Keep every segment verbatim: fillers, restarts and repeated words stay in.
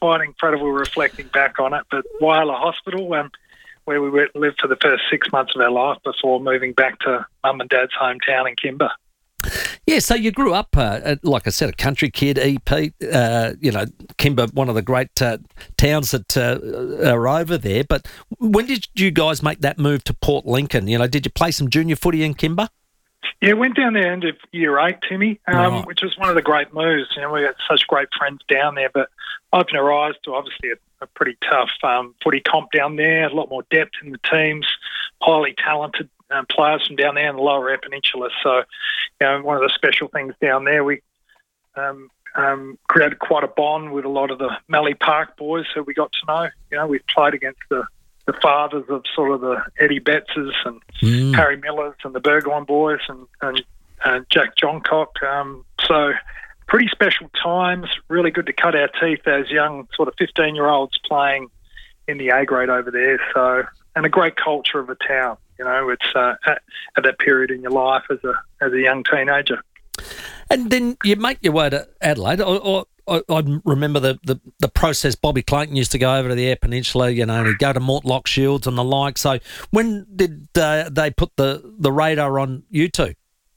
quite incredible reflecting back on it. But Whyalla Hospital, um, where we were, lived for the first six months of our life before moving back to mum and dad's hometown in Kimber. Yeah, so you grew up, uh, like I said, a country kid, E P, uh, you know, Kimber, one of the great uh, towns that uh, are over there. But when did you guys make that move to Port Lincoln? You know, did you play some junior footy in Kimber? Yeah, went down there end of year eight, Timmy, um, Right. which was one of the great moves. You know, we had such great friends down there, but opened our eyes to obviously a, a pretty tough um, footy comp down there, a lot more depth in the teams, highly talented um, players from down there in the Lower Eyre Peninsula. So, you know, one of the special things down there, we um, um, created quite a bond with a lot of the Mallee Park boys who we got to know. You know, we played against the the fathers of sort of the Eddie Bettses and Mm. Harry Millers and the Burgoyne boys and, and, and Jack Johncock. Um, so pretty special times, really good to cut our teeth as young sort of fifteen-year-olds playing in the A grade over there. So, and a great culture of a town. You know, it's uh, at, at that period in your life as a as a young teenager. And then you make your way to Adelaide, or, or I, I remember the, the, the process. Bobby Clayton used to go over to the Eyre Peninsula, you know, and he'd go to Mortlock Shields and the like. So when did uh, they put the, the radar on you two?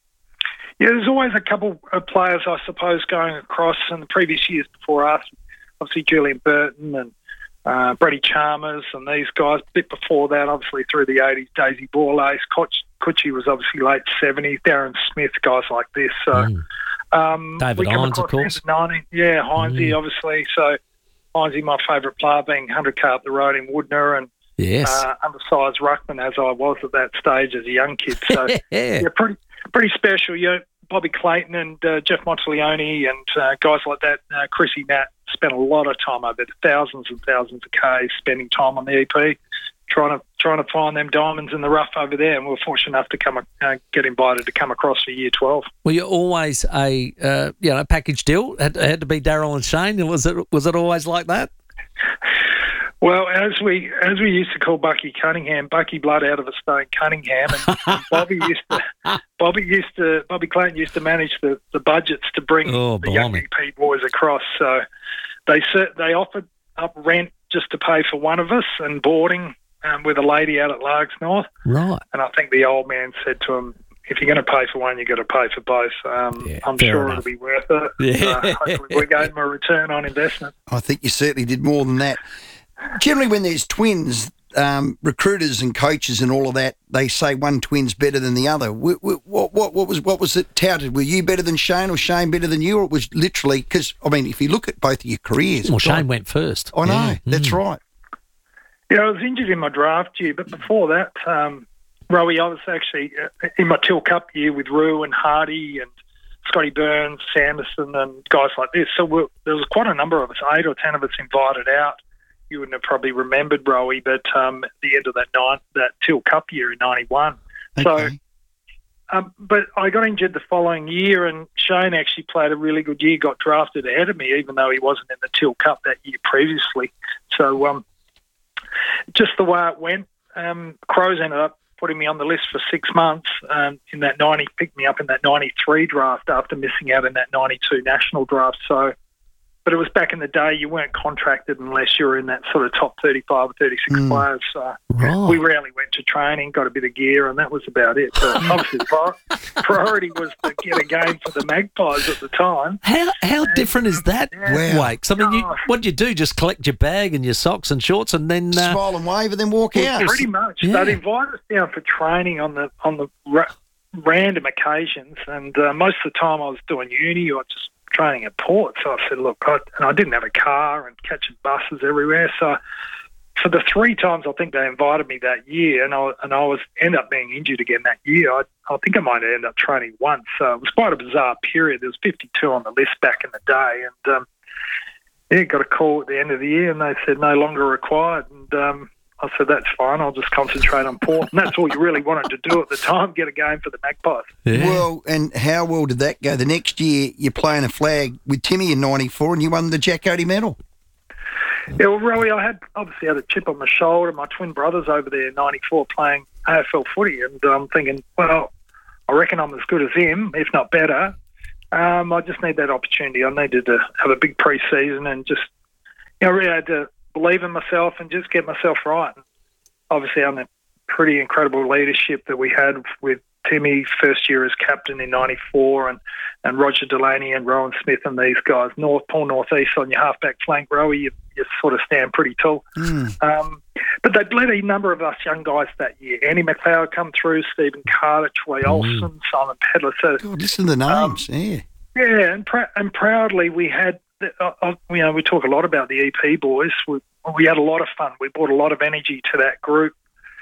Yeah, there's always a couple of players, I suppose, going across in the previous years before us. Obviously, Julian Burton and uh, Brady Chalmers and these guys. A bit before that, obviously, through the eighties, Daisy Borlace, Kutchi was obviously late seventies, Darren Smith, guys like this. So, Mm. um, David we come Hines, of across course. into ninety. Yeah, Hinesy, Mm. obviously. So, Hinesy, my favourite player, being one hundred k up the road in Woodner, and Yes. uh, undersized ruckman as I was at that stage as a young kid. So, yeah. yeah, pretty pretty special. You know, Bobby Clayton and uh, Jeff Monteleone and uh, guys like that, uh, Chrissy Nat, spent a lot of time over there, thousands and thousands of Ks, spending time on the E P, trying to trying to find them diamonds in the rough over there. And we were fortunate enough to come uh, get invited to come across for year twelve. Were you always a uh, you know package deal? Had, had to be Daryl and Shane. Was it was it always like that? Well, as we as we used to call Bucky Cunningham, Bucky Blood out of a stone Cunningham, and, and Bobby used to Bobby used to Bobby Clayton used to manage the, the budgets to bring Oh, the young blimey. E P boys across. So they set, they offered up rent just to pay for one of us and boarding um, with a lady out at Largs North. Right. And I think the old man said to him, "If you're going to pay for one, you've got to pay for both." Um, Yeah, I'm fair sure enough. it'll be worth it. Yeah. Uh, hopefully we gave him a return on investment. I think you certainly did more than that. Generally, when there's twins, um, recruiters and coaches and all of that, they say one twin's better than the other. What, what, what, what was what was it touted? Were you better than Shane or Shane better than you? Or it was literally, because, I mean, if you look at both of your careers. Well, Shane God, went first. I know, Yeah. that's Mm. right. Yeah, I was injured in my draft year, but before that, um, Rowie, I was actually uh, in my Till Cup year with Rue and Hardy and Scotty Burns, Sanderson and guys like this. So we're, there was quite a number of us, eight or ten of us invited out. You wouldn't have probably remembered, Rowie, but um, at the end of that nine, that Till Cup year in ninety-one. So, Okay. um, but I got injured the following year, and Shane actually played a really good year, got drafted ahead of me, even though he wasn't in the Till Cup that year previously. So um, just the way it went, um, Crows ended up putting me on the list for six months um, in that ninety, picked me up in that ninety-three draft after missing out in that ninety-two national draft. So, but it was back in the day, you weren't contracted unless you were in that sort of top thirty-five or thirty-six Mm. players. So Right. we rarely went to training, got a bit of gear, and that was about it. But obviously the pri- priority was to get a game for the Magpies at the time. How how different is that, Yeah. Wow. Wakes? I mean, you, what do you do? Just collect your bag and your socks and shorts, and then uh, Smile and wave and then walk out. Pretty much. Yeah. They'd invite us down for training on the on the ra- random occasions, and uh, most of the time I was doing uni or just training at port. So I said, look, I, and I didn't have a car and catching buses everywhere. So for the three times I think they invited me that year, and I and I was end up being injured again that year. I, I think I might end up training once. So it was quite a bizarre period. There was fifty-two on the list back in the day, and um, yeah, got a call at the end of the year, and they said no longer required. And um, I said, that's fine, I'll just concentrate on port. And that's all you really wanted to do at the time, get a game for the Magpies. yeah. Well, and how well did that go? The next year, you're playing a flag with Timmy in ninety-four and you won the Jack Oatey medal. Yeah, well, Rowie, I had obviously had a chip on my shoulder. My twin brothers over there in ninety-four playing A F L footy, and I'm thinking, well, I reckon I'm as good as him, if not better. Um, I just need that opportunity. I needed to have a big pre-season and just you know, I really had to believe in myself and just get myself right. And obviously, under pretty incredible leadership that we had with Timmy, first year as captain in ninety-four, and, and Roger Delaney and Rowan Smith and these guys. North, Paul Northeast on your halfback flank row, you, you sort of stand pretty tall. Mm. Um, but they led a number of us young guys that year. Andy McLeod come through, Stephen Carter, Troy Mm. Olsen, Simon Pedler. So, God, listen to the names, um, yeah. Yeah, and, pr- and proudly we had, uh, uh, you know, we talk a lot about the E P boys. We, we had a lot of fun. We brought a lot of energy to that group.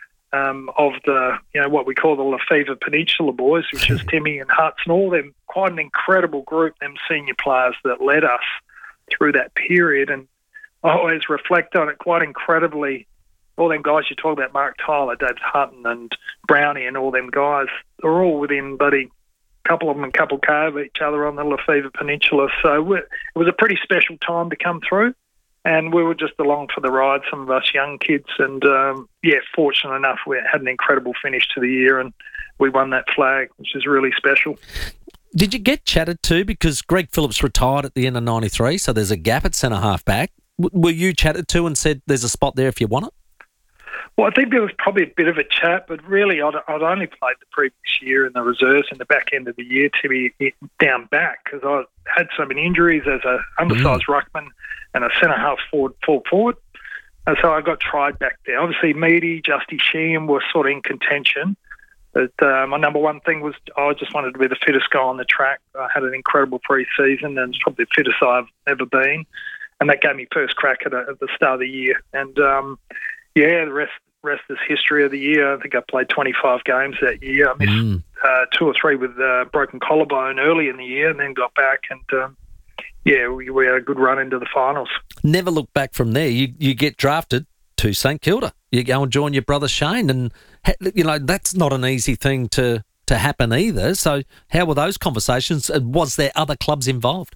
Um, of the, you know, what we call the Lefevre Peninsula boys, which is Timmy and Huts and all them, quite an incredible group, them senior players that led us through that period. And I always reflect on it quite incredibly. All them guys you talk about, Mark Tyler, Dave Hutton and Brownie and all them guys, they're all within, buddy, a couple of them a couple K of each other on the Lefevre Peninsula. So it was a pretty special time to come through. And we were just along for the ride, some of us young kids. And, um, yeah, fortunate enough, we had an incredible finish to the year and we won that flag, which is really special. Did you get chatted to? Because Greg Phillips retired at the end of ninety-three, so there's a gap at centre half back. W- were you chatted to and said there's a spot there if you want it? Well, I think there was probably a bit of a chat, but really I'd, I'd only played the previous year in the reserves in the back end of the year to be down back because I had so many injuries as an undersized mm. ruckman and a centre-half forward, full forward. And so I got tried back there. Obviously, Meady, Justy Sheehan were sort of in contention. But uh, my number one thing was I just wanted to be the fittest guy on the track. I had an incredible pre-season and it's probably the fittest I've ever been. And that gave me first crack at, a, at the start of the year. And, um, yeah, the rest rest is history of the year. I think I played twenty-five games that year. I missed mm. uh, two or three with uh, broken collarbone early in the year and then got back. And, um, yeah, we, we had a good run into the finals. Never look back from there. You you get drafted to St Kilda. You go and join your brother Shane. And, you know, that's not an easy thing to, to happen either. So how were those conversations? Was there other clubs involved?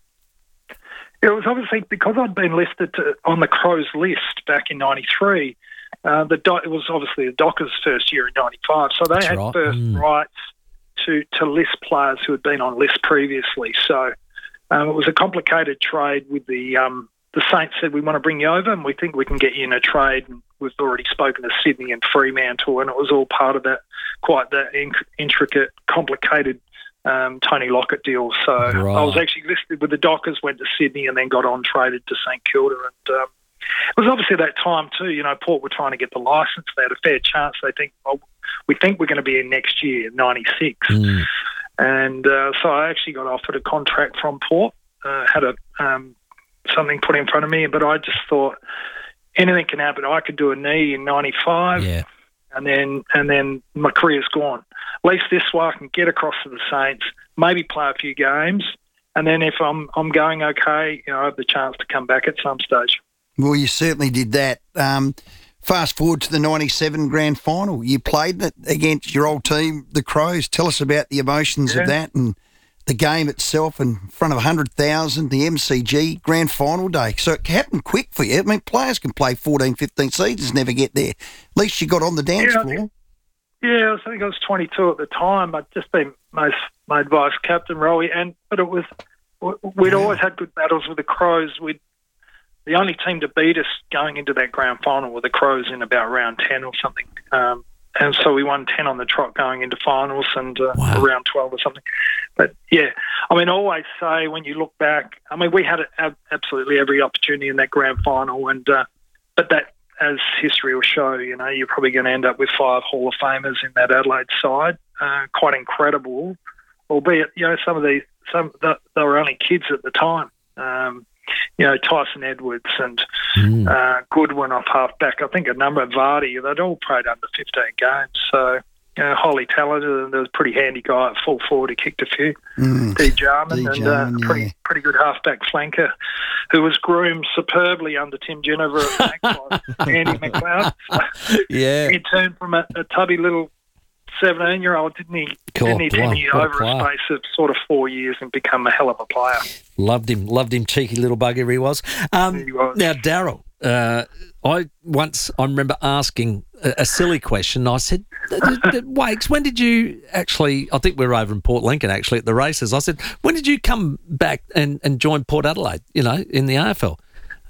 It was obviously because I'd been listed to, on the Crows list back in ninety-three. Uh, the Do- it was obviously the Dockers' first year in ninety-five, so they That's had right. first mm. rights to, to list players who had been on lists previously. So um, it was a complicated trade with the um, the Saints said, we want to bring you over and we think we can get you in a trade. And we've already spoken to Sydney and Fremantle, and it was all part of that, quite that in- intricate, complicated um, Tony Lockett deal. So right. I was actually listed with the Dockers, went to Sydney and then got on traded to St Kilda. And um, it was obviously that time too, you know, Port were trying to get the licence. They had a fair chance. They think, well, we think we're going to be in next year, ninety-six. Mm. And uh, so I actually got offered a contract from Port, uh, had a um, something put in front of me, but I just thought anything can happen. I could do a knee in ninety-five, yeah. and then and then my career's gone. At least this way I can get across to the Saints, maybe play a few games, and then if I'm I'm going okay, you know, I have the chance to come back at some stage. Well, you certainly did that. Um, fast forward to the ninety-seven grand final. You played that against your old team, the Crows. Tell us about the emotions yeah. of that and the game itself in front of one hundred thousand, the M C G grand final day. So it happened quick for you. I mean, players can play fourteen, fifteen seasons, never get there. At least you got on the dance yeah, floor. Yeah, I think I was twenty-two at the time. I'd just been most made vice captain, Rowie, and but it was we'd yeah. always had good battles with the Crows. We'd the only team to beat us going into that grand final were the Crows in about round ten or something. Um, and so we won ten on the trot going into finals and uh, wow. around twelve or something. But, yeah, I mean, I always say when you look back, I mean, we had absolutely every opportunity in that grand final. and uh, But that, as history will show, you know, you're probably going to end up with five Hall of Famers in that Adelaide side. Uh, quite incredible, albeit, you know, some of these, some they were only kids at the time. Um You know, Tyson Edwards and mm. uh, Goodwin off half-back. I think a number of Vardy, they'd all played under fifteen games. So, you know, highly talented, and there was a pretty handy guy at full forward who kicked a few. Mm. D. Jarman, D. and uh, yeah. pretty pretty good half-back flanker who was groomed superbly under Tim Jennifer at back by Andy McLeod. So yeah. He turned from a, a tubby little seventeen-year-old, didn't he? Cool. Didn't he turn Wow. over a space of sort of four years and become a hell of a player? Loved him, loved him, cheeky little bugger he was. Um, he was. Now, Daryl, uh, I once I remember asking a, a silly question. I said, Wakes, when did you actually, I think we were over in Port Lincoln actually at the races. I said, when did you come back and, and join Port Adelaide, you know, in the A F L?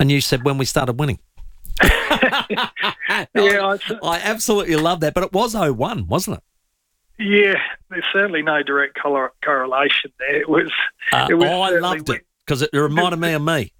And you said when we started winning. yeah, I, I absolutely love that. But it was oh one, wasn't it? Yeah, there's certainly no direct color, correlation there. It was. Uh, it was oh, I loved it because it reminded me of me.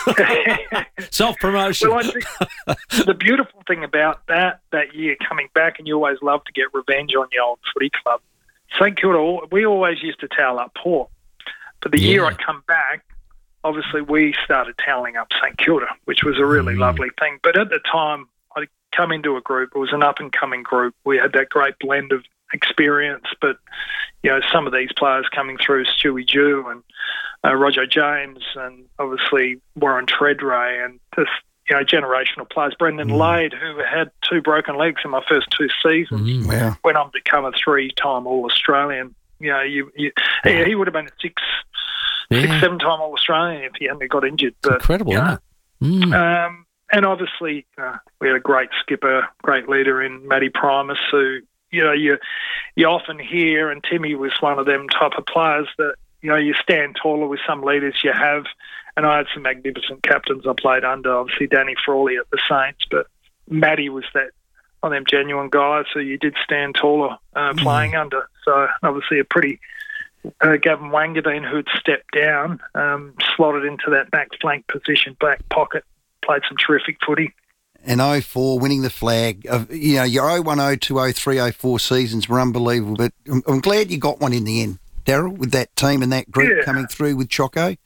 Self-promotion. Well, I think the beautiful thing about that that year coming back, and you always love to get revenge on your old footy club, St Kilda, we always used to towel up Port. But the yeah. year I come back, obviously we started toweling up St Kilda, which was a really mm. lovely thing. But at the time, I'd come into a group. It was an up-and-coming group. We had that great blend of experience, but you know, some of these players coming through, Stewie Dew and uh, Roger James, and obviously Warren Treadray, and just you know, generational players. Brendan mm. Lade, who had two broken legs in my first two seasons, mm, wow. went on to become a three-time All-Australian. You know, you, you wow. he, he would have been a six, yeah. six, seven-time All-Australian if he hadn't got injured. But, incredible, you know, isn't it? Mm. Um, and obviously, uh, we had a great skipper, great leader in Matty Primus, who. You know, you you often hear, and Timmy was one of them type of players that, you know, you stand taller with some leaders you have. And I had some magnificent captains I played under, obviously Danny Frawley at the Saints, but Matty was that one of them genuine guys who you did stand taller uh, playing mm. under. So obviously a pretty uh, Gavin Wangadine, who had stepped down, um, slotted into that back flank position, back pocket, played some terrific footy. And oh four, winning the flag. Of, you know, your oh one, oh two, oh three, oh four seasons were unbelievable. But I'm, I'm glad you got one in the end, Daryl, with that team and that group yeah. coming through with Choco.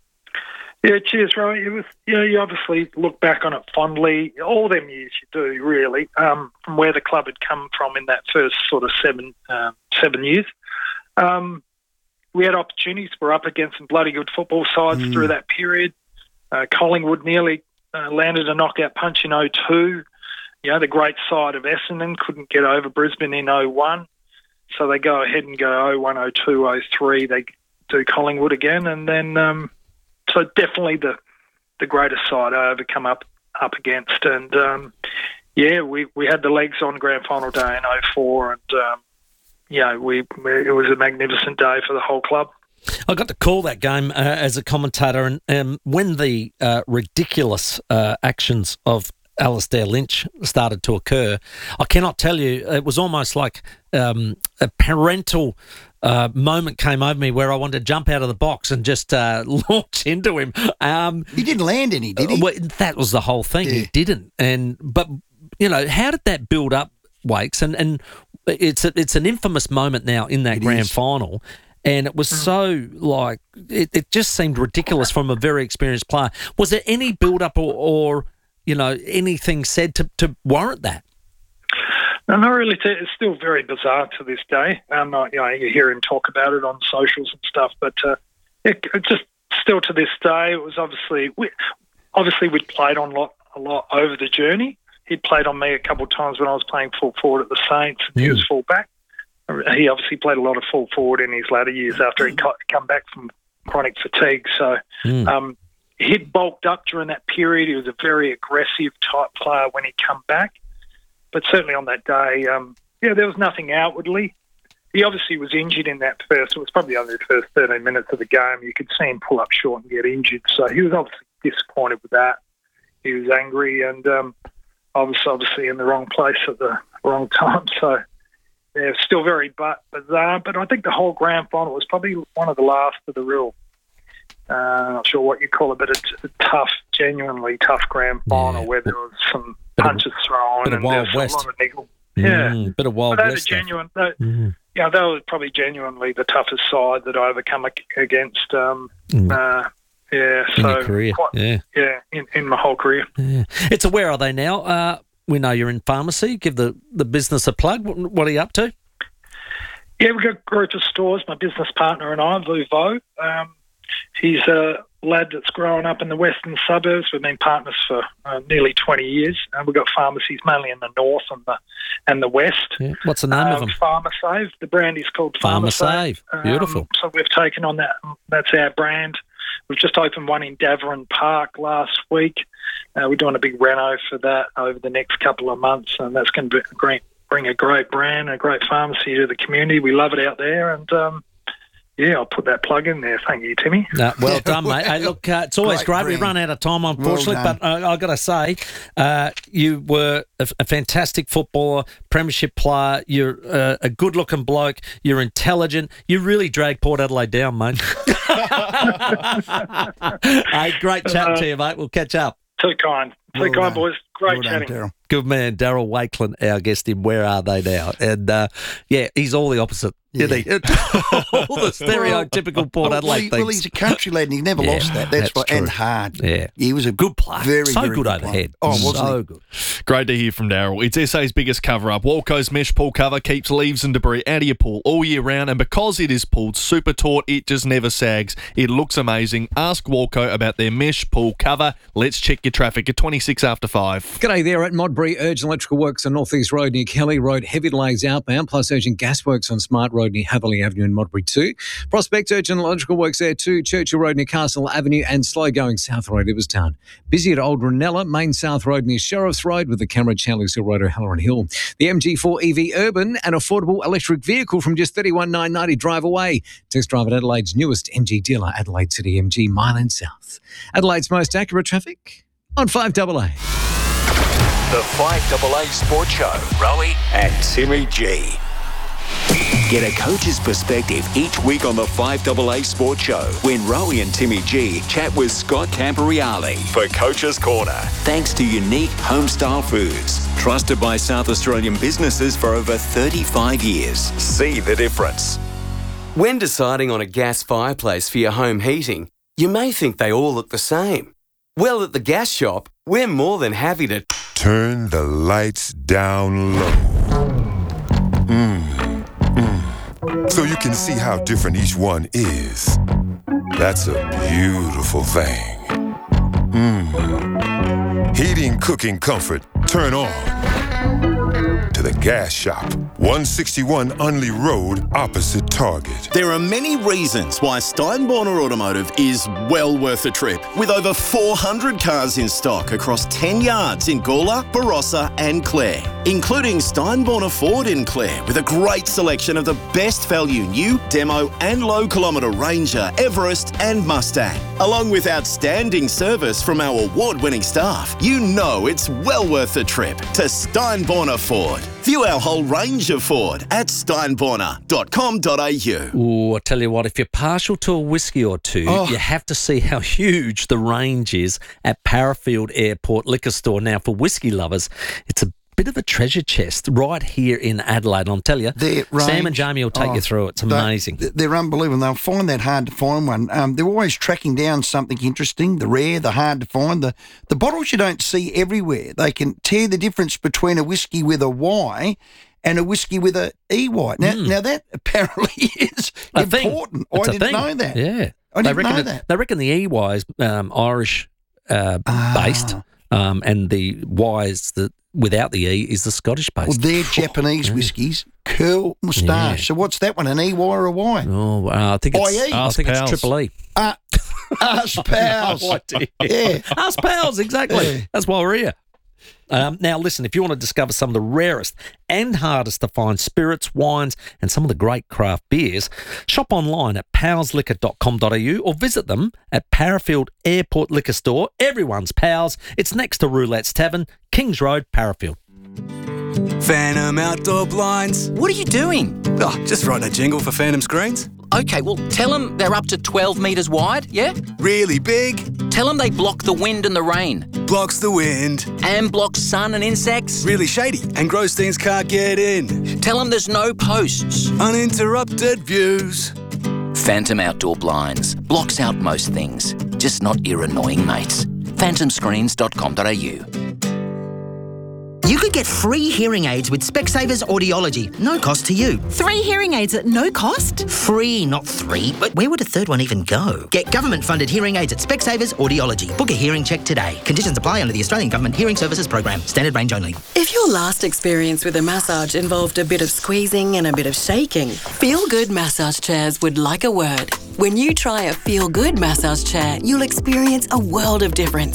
Yeah, cheers, Roy. It was, you know, you obviously look back on it fondly. All them years you do, really, um, from where the club had come from in that first sort of seven uh, seven years. Um, we had opportunities. We're up against some bloody good football sides mm. through that period. Uh, Collingwood nearly Uh, landed a knockout punch in oh two. You know, the great side of Essendon couldn't get over Brisbane in oh one. So they go ahead and go oh one, oh two, oh three. They do Collingwood again. And then, um, so definitely the the greatest side I ever come up, up against. And, um, yeah, we, we had the legs on grand final day in oh four. And, um, yeah, we, we it was a magnificent day for the whole club. I got to call that game uh, as a commentator, and um, when the uh, ridiculous uh, actions of Alistair Lynch started to occur, I cannot tell you, it was almost like um, a parental uh, moment came over me where I wanted to jump out of the box and just uh, launch into him. Um, he didn't land any, did he? Well, that was the whole thing. Yeah. He didn't. And but you know, how did that build up, Wakes? And and it's a, it's an infamous moment now in that it grand is. final. And it was so, like, it, it just seemed ridiculous from a very experienced player. Was there any build-up or, or you know, anything said to, to warrant that? No, not really. It's still very bizarre to this day. Um, you know, you hear him talk about it on socials and stuff, but uh, it, it just still to this day, it was obviously, we, obviously we'd played on a lot, a lot over the journey. He'd played on me a couple of times when I was playing full forward at the Saints, and mm. he was full back. He obviously played a lot of full forward in his latter years after he'd come back from chronic fatigue. So mm. um, he'd bulked up during that period. He was a very aggressive type player when he come back. But certainly on that day, um, yeah, there was nothing outwardly. He obviously was injured in that first. It was probably only the first thirteen minutes of the game. You could see him pull up short and get injured. So he was obviously disappointed with that. He was angry and um, I was obviously in the wrong place at the wrong time. So yeah, still very bizarre, but I think the whole grand final was probably one of the last of the real, uh, I'm not sure what you call it, but it's a tough, genuinely tough grand final yeah, where there was some punches of, thrown and there was West. a lot of niggle. Yeah, mm, bit of Wild but West. Genuine, they, mm. Yeah, they were probably genuinely the toughest side that I ever come against. Um, mm. uh, yeah, in so your career, quite, yeah, yeah, in, in my whole career. Yeah. It's a where are they now? Uh, We know you're in pharmacy. Give the, the business a plug. What, what are you up to? Yeah, we've got a group of stores, my business partner and I, Vu Vo. Um, he's a lad that's grown up in the western suburbs. We've been partners for uh, nearly twenty years. Uh, we've got pharmacies mainly in the north and the and the west. Yeah. What's the name um, of them? PharmaSave. The brand is called PharmaSave. PharmaSave. Beautiful. Um, so we've taken on that. That's our brand. We've just opened one in Davoren Park last week. Uh, we're doing a big reno for that over the next couple of months, and that's going to bring, bring a great brand, a great pharmacy to the community. We love it out there, and um, yeah, I'll put that plug in there. Thank you, Timmy. No, well done, mate. Hey, look, uh, it's always Great great. We've ring. run out of time, unfortunately, Well but uh, I've got to say, uh, you were a, a fantastic footballer, premiership player. You're uh, a good-looking bloke. You're intelligent. You really dragged Port Adelaide down, mate. Hey, great chatting Uh, to you, mate. We'll catch up. Too kind. Too Well kind, done. boys. Great Well done, chatting. Daryl. Good man, Daryl Wakeland, our guest in Where Are They Now? And, uh, yeah, he's all the opposite, isn't he? all the stereotypical Port well, Adelaide he, things. well, he's a country lad and he never Yeah, lost that. That's, that's why, and true. hard. Yeah. He was a Good player. Very, so very good good overhead. player. Oh, wasn't so he? good. Great to hear from Daryl. It's S A's biggest cover-up. Walco's mesh pool cover keeps leaves and debris out of your pool all year round, and because it is pulled super taut, it just never sags. It looks amazing. Ask Walco about their mesh pool cover. Let's check your traffic at twenty-six after five. G'day there at Modbury. Urgent electrical works on North East Road near Kelly Road. Heavy delays outbound, plus urgent gas works on Smart Road near Haverley Avenue in Modbury too. Prospect urgent electrical works there too. Churchill Road near Castle Avenue and slow going South Road, Ibbstown. Busy at Old Ranella, Main South Road near Sheriff's Road with the camera at Chandler's Hill Road or Halloran Hill. The M G four E V Urban, an affordable electric vehicle from just thirty-one thousand nine hundred ninety drive away. Test drive at Adelaide's newest M G dealer, Adelaide City M G, Mile End South. Adelaide's most accurate traffic on five A A. The five A A Sports Show. Rowie and Timmy G. Get a coach's perspective each week on the five A A Sports Show when Rowie and Timmy G chat with Scott Camporeale for Coach's Corner. Thanks to Unique Homestyle Foods, trusted by South Australian businesses for over thirty-five years. See the difference. When deciding on a gas fireplace for your home heating, you may think they all look the same. Well, at the gas shop, we're more than happy to turn the lights down low. Mm, mm. So you can see how different each one is. That's a beautiful thing. Mm. Heating, cooking, comfort, turn on to the gas shop. one sixty-one Unley Road, opposite Target. There are many reasons why Steinborner Automotive is well worth a trip. With over four hundred cars in stock across ten yards in Gawler, Barossa and Clare, including Steinborner Ford in Clare with a great selection of the best value new, demo and low kilometre Ranger, Everest and Mustang. Along with outstanding service from our award-winning staff, you know it's well worth the trip to Steinborner Ford. View our whole range of Ford at steinborner dot com dot a u. Ooh, I tell you what, if you're partial to a whiskey or two, Oh. you have to see how huge the range is at Parafield Airport Liquor Store. Now, for whiskey lovers, it's a bit of a treasure chest right here in Adelaide. I'll tell you, Their Sam range- and Jamie will take oh, you through it. It's they- amazing. They're unbelievable. They'll find that hard to find one. Um, they're always tracking down something interesting, the rare, the hard to find, the, the bottles you don't see everywhere. They can tell the difference between a whiskey with a Y and a whiskey with a E Y. Now, now that apparently is A thing. important. It's I a didn't thing. know that. Yeah. I they didn't reckon know it- that. They reckon the E Y is um, Irish uh, Ah. based, um, and the Y is the without the E is the Scottish based. Well, they're Japanese whiskies, curl moustache. Yeah. So what's that one, an E Y or a Y? Oh, uh, I think it's, I E. I think it's Pals. triple E. Uh, us pals. No idea. Yeah. Us pals, exactly. Yeah. That's why we're here. Um, now, listen, if you want to discover some of the rarest and hardest to find spirits, wines, and some of the great craft beers, shop online at pals liquor dot com dot a u or visit them at Parafield Airport Liquor Store. Everyone's pals. It's next to Roulette's Tavern, Kings Road, Parafield. Phantom Outdoor Blinds. What are you doing? Oh, just writing a jingle for Phantom Screens. Okay, well, tell them they're up to twelve metres wide, yeah? Really big, Tell them they block the wind and the rain. blocks the wind. And block sun and insects. Really shady, and gross things can't get in. Tell them there's no posts. Uninterrupted views. Phantom Outdoor Blinds. Blocks out most things. Just not your annoying mates. phantom screens dot com dot a u. You could get free hearing aids with Specsavers Audiology. No cost to you. Three hearing aids at no cost? Free, not three. But where would a third one even go? Get government-funded hearing aids at Specsavers Audiology. Book a hearing check today. Conditions apply under the Australian Government Hearing Services Program. Standard range only. If your last experience with a massage involved a bit of squeezing and a bit of shaking, Feel Good Massage Chairs would like a word. When you try a Feel Good massage chair, you'll experience a world of difference.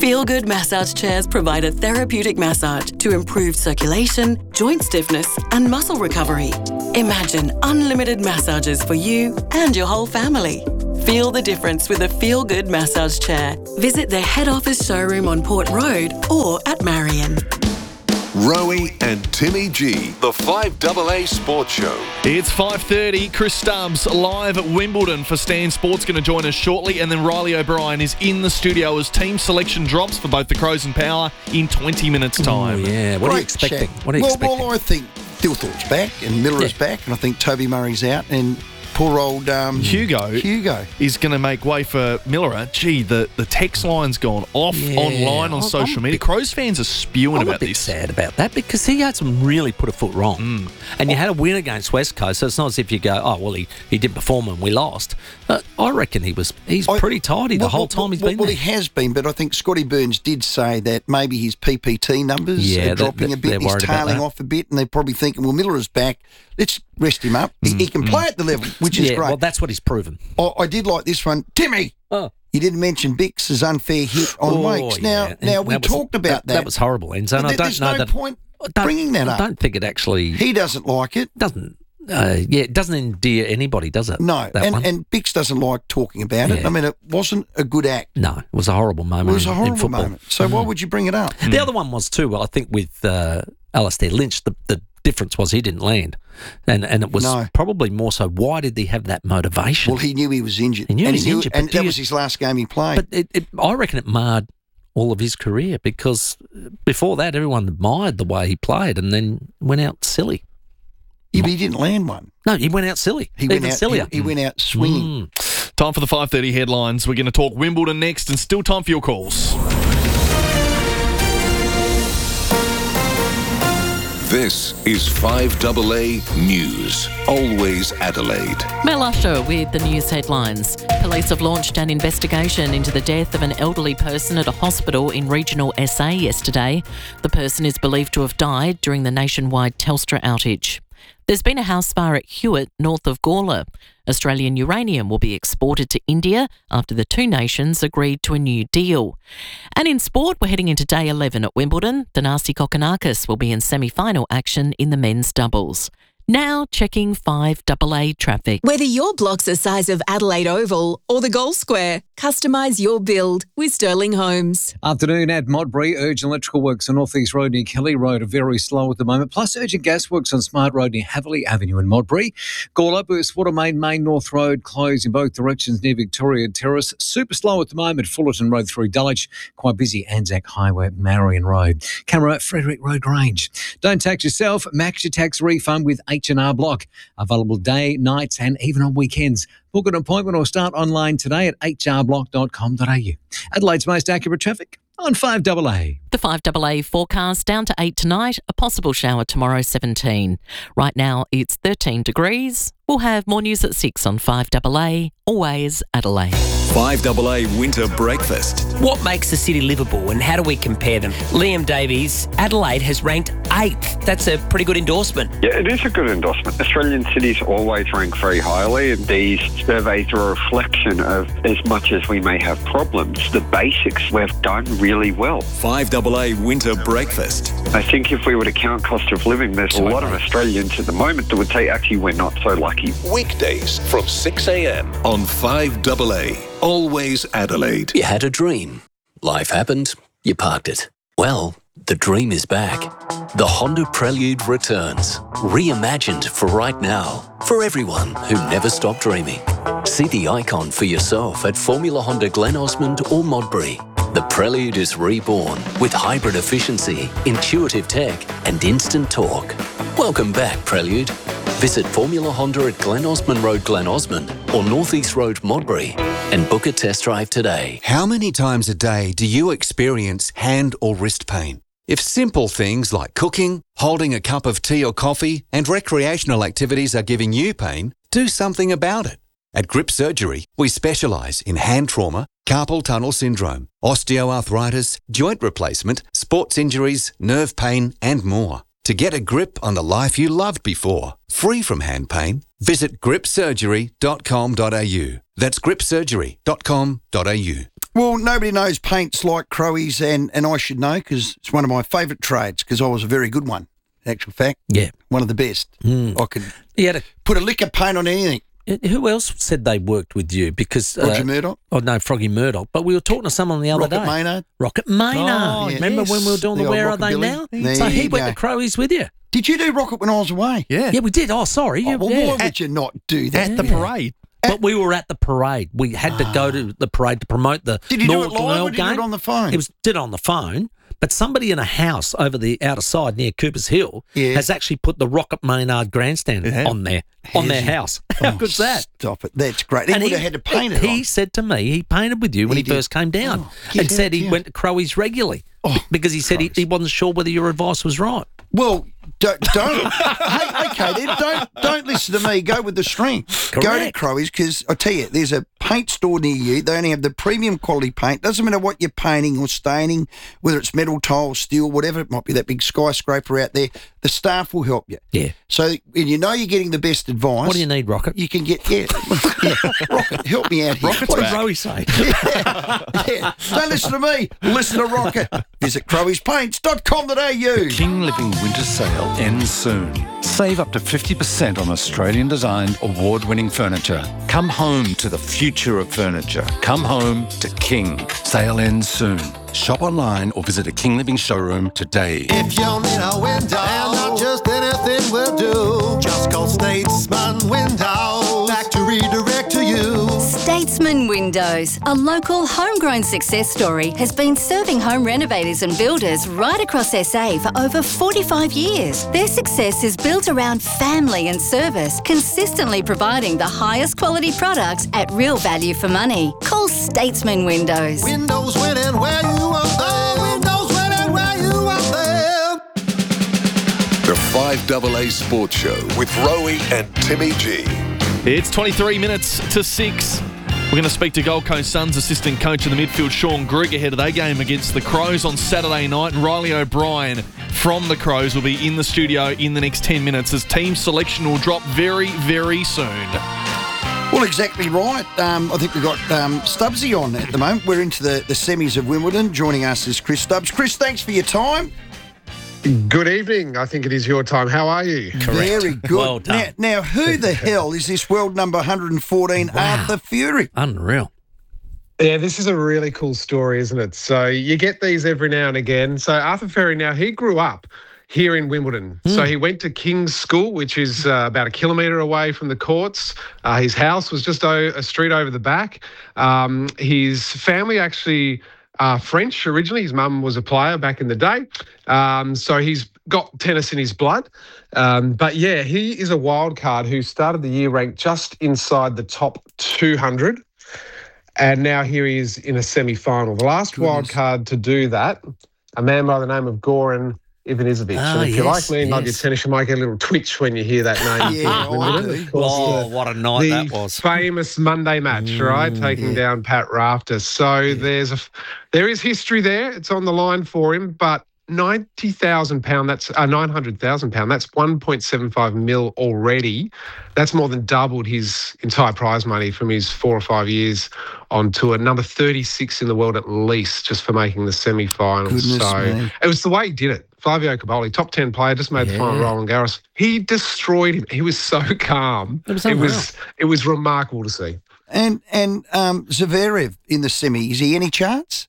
Feel Good massage chairs provide a therapeutic massage to improve circulation, joint stiffness, and muscle recovery. Imagine unlimited massages for you and your whole family. Feel the difference with a Feel Good massage chair. Visit their head office showroom on Port Road or at Marion. Rowie and Timmy G, the five A A Sports Show. It's five thirty. Chris Stubbs live at Wimbledon for Stan Sports, going to join us shortly. And then Riley O'Brien is in the studio as team selection drops for both the Crows and Power in twenty minutes' time. Oh, yeah. What are you Great expecting? chat. What are you well, expecting? well, I think Dilthorpe's back and Miller's Yeah. back, and I think Toby Murray's out, and poor old um, Hugo, Hugo is going to make way for Miller. Gee, the, the text line's gone off Yeah. online on I'm- social I'm a media. bit- Crows fans are spewing I'm about a bit this. sad about that because he hasn't really put a foot wrong. Mm. And you had a win against West Coast, so it's not as if you go, oh, well, he, he didn't perform and we lost. But I reckon he was he's I- pretty tidy the well, whole well, time he's well, been well, there. he has been, but I think Scotty Burns did say that maybe his P P T numbers Yeah, are that- dropping that- a bit. they're He's worried about tailing that. off a bit, and they're probably thinking, well, Miller is back. Let's rest him up. He, he can play at the level, which is yeah, great. well, that's what he's proven. I, I did like this one. Timmy! Oh. You didn't mention Bix's unfair hit on Oh, Wakes. Now, yeah. now And we that was- talked about that. That was horrible, Enzo. And But I don't there's know no that. point I don't- bringing that I up. don't think it actually He doesn't like it. doesn't. Uh, yeah, it doesn't endear anybody, does it? No, that and, one? and Bix doesn't like talking about it. Yeah. I mean, it wasn't a good act. No, it was a horrible moment. It was a in- in horrible football. moment. So why would you bring it up? The other one was too. Well, I think with uh, Alistair Lynch, the, the difference was he didn't land, and and it was No. probably more so. Why did he have that motivation? Well, he knew he was injured. He knew and he was injured, and but do that you- was his last game he played. But it, it, I reckon it marred all of his career because before that, everyone admired the way he played, and then went out silly. Yeah, but he didn't land one. No, he went out silly. He Even went out. sillier. He, he went out swinging. Mm. Time for the five thirty headlines. We're going to talk Wimbledon next, and still time for your calls. This is five A A News. Always Adelaide. Mel Usher with the news headlines. Police have launched an investigation into the death of an elderly person at a hospital in regional S A yesterday. The person is believed to have died during the nationwide Telstra outage. There's been a house fire at Hewitt, north of Gawler. Australian uranium will be exported to India after the two nations agreed to a new deal. And in sport, we're heading into day eleven at Wimbledon. Thanasi Kokkinakis will be in semi-final action in the men's doubles. Now checking five A A traffic. Whether your block's the size of Adelaide Oval or the Gold Square, customise your build with Sterling Homes. Afternoon at Modbury. Urgent electrical works on North East Road near Kelly Road are very slow at the moment. Plus urgent gas works on Smart Road near Haverley Avenue in Modbury. Gawler, Burst Water Main, Main North Road closed in both directions near Victoria Terrace. Super slow at the moment. Fullerton Road through Dulwich. Quite busy Anzac Highway, Marion Road. Camera, Frederick Road Grange. Don't tax yourself. Max your tax refund with H and R Block. Available day, nights and even on weekends. Book an appointment or start online today at h r block dot com dot a u. Adelaide's most accurate traffic on five A A. The five A A forecast down to eight tonight, a possible shower tomorrow seventeen. Right now it's thirteen degrees. We'll have more news at six on five A A, always Adelaide. five A A Winter Breakfast. What makes the city livable and how do we compare them? Liam Davies, Adelaide has ranked eighth. That's a pretty good endorsement. Yeah, it is a good endorsement. Australian cities always rank very highly, and these surveys are a reflection of, as much as we may have problems, the basics we've done really well. five A A Winter Breakfast. I think if we were to count cost of living, there's a lot of Australians at the moment that would say, actually, we're not so lucky. Weekdays from six a.m. on five A A. Always Adelaide. You had a dream. Life happened. You parked it. Well, the dream is back. The Honda Prelude returns. Reimagined for right now. For everyone who never stopped dreaming. See the icon for yourself at Formula Honda Glen Osmond or Modbury. The Prelude is reborn with hybrid efficiency, intuitive tech and instant torque. Welcome back, Prelude. Visit Formula Honda at Glen Osmond Road, Glen Osmond or North East Road, Modbury and book a test drive today. How many times a day do you experience hand or wrist pain? If simple things like cooking, holding a cup of tea or coffee and recreational activities are giving you pain, do something about it. At Grip Surgery, we specialise in hand trauma, carpal tunnel syndrome, osteoarthritis, joint replacement, sports injuries, nerve pain and more. To get a grip on the life you loved before, free from hand pain, visit grip surgery dot com dot a u. That's grip surgery dot com dot a u. Well, nobody knows paints like Crowies, and, and I should know because it's one of my favourite trades because I was a very good one, in actual fact. Yeah. One of the best. Mm. I could He had a, put a liquor paint on anything. who else said they worked with you? Because Roger uh, Murdoch. Oh, no, Froggy Murdoch. But we were talking to someone the other Rocket day. Maynard. Rocket Maynard. Oh, Remember yes. when we were doing the, The Where old Are They Rockabilly. Now? There so he you went go. to Crowies with you. Did you do Rocket when I was away? Yeah. Yeah, we did. Oh, sorry. Oh, You, well, yeah. why would you not do that? At the parade. But we were at the parade. We had to go to the parade to promote the Did you do it North live or Earl did you do game. it on the phone? It was did it on the phone, but somebody in a house over the outer side near Coopers Hill Yeah. has actually put the Rocket Maynard grandstand Yeah. on there, on their Has he? house. How Oh, good's that? Stop it. That's great. He And would have had to paint it He on. said to me, he painted with you when He he, did. first came down, Oh, get and said out, he yeah. went to Crowies regularly Oh, because he said he, he wasn't sure whether your advice was right. Well, don't, don't hey, okay then, don't don't listen to me. Go with the strength. Go to Correct. Crowies because I tell you, there's a paint store near you. They only have the premium quality paint. Doesn't matter what you're painting or staining, whether it's metal, tile, steel, whatever it might be. That big skyscraper out there, the staff will help you. Yeah. So and you know you're getting the best advice. What do you need, Rocket? You can get yeah, yeah. Rocket, help me out here. Rocket's please. what did Rowie say? Yeah, yeah. Don't listen to me. Listen to Rocket. Visit crowies paints dot com dot a u. King Living Winter Sale ends soon. Save up to fifty percent on Australian-designed, award-winning furniture. Come home to the future of furniture. Come home to King. Sale ends soon. Shop online or visit a King Living showroom today. If you need a window, and not just anything will do, just call Statesman Windows. Factory direct to you. Statesman Windows, a local homegrown success story, has been serving home renovators and builders right across S A for over forty-five years. Their success is built around family and service, consistently providing the highest quality products at real value for money. Call Statesman Windows. Windows winning where you want them. Windows winning where you want them. The five A A Sports Show with Rowie and Timmy G. It's twenty-three minutes to six. We're going to speak to Gold Coast Suns assistant coach in the midfield, Sean Grigg, ahead of their game against the Crows on Saturday night. And Riley O'Brien from the Crows will be in the studio in the next ten minutes as team selection will drop very, very soon. Well, exactly right. Um, I think we've got um, Stubbsy on at the moment. We're into the, the semis of Wimbledon. Joining us is Chris Stubbs. Chris, thanks for your time. Good evening. I think it is your time. How are you? Very good. Well done. Now, now, who the hell is this world number one hundred fourteen, Wow. Arthur Fury? Unreal. Yeah, this is a really cool story, isn't it? So you get these every now and again. So Arthur Ferry, now he grew up here in Wimbledon. Mm. So he went to King's School, which is uh, about a kilometre away from the courts. Uh, his house was just o- a street over the back. Um, his family actually are French originally. His mum was a player back in the day. Um, so he's got tennis in his blood. Um, but yeah, he is a wild card who started the year ranked just inside the top two hundred. And now here he is in a semi-final. The last Goodness. wild card to do that, a man by the name of Goran Ivanisevic. Ah, and if you yes, like me and love your yes. tennis, you might get a little twitch when you hear that name. Yeah, I Wimbledon. do. Of course, Oh, the- what a night the that was. famous Monday match, right? Taking yeah. down Pat Rafter. So there's a, there is history there. It's on the line for him, but ninety thousand pound. That's uh, nine hundred thousand pound. That's one point seven five mil already. That's more than doubled his entire prize money from his four or five years on tour. Number thirty-six in the world at least, just for making the semi-finals. Goodness so me. it was the way he did it. Flavio Caboli, top ten player, just made the final Yeah. Roland Garros. He destroyed him. He was so calm. It was it unreal. was it was remarkable to see. And and um, Zverev in the semi, is he any chance?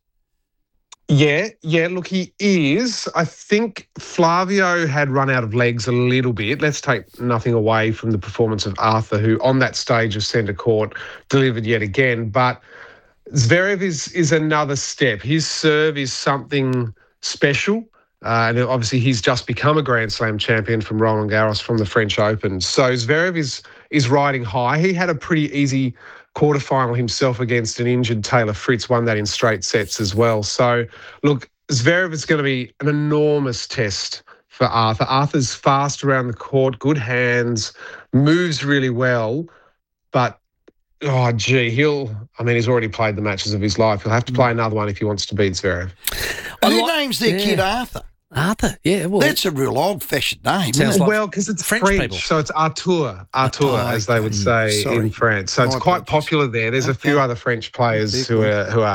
Yeah, yeah, look, he is. I think Flavio had run out of legs a little bit. Let's take nothing away from the performance of Arthur, who on that stage of centre court delivered yet again. But Zverev is, is another step. His serve is something special. Uh, and obviously he's just become a Grand Slam champion from Roland Garros from the French Open. So Zverev is, is riding high. He had a pretty easy quarterfinal himself against an injured Taylor Fritz, won that in straight sets as well. So, look, Zverev is going to be an enormous test for Arthur. Arthur's fast around the court, good hands, moves really well, but, oh, gee, he'll, I mean, he's already played the matches of his life. He'll have to play another one if he wants to beat Zverev. Who like- names their yeah. kid Arthur? Arthur, yeah. Well, That's a real old-fashioned name. Sounds Isn't it? like Well, because it's French French, people. so it's Artur, Artur, Oh, as they would okay. say Sorry. in France. So it's My quite apologies. popular there. There's a few Okay. other French players Big who one. are who are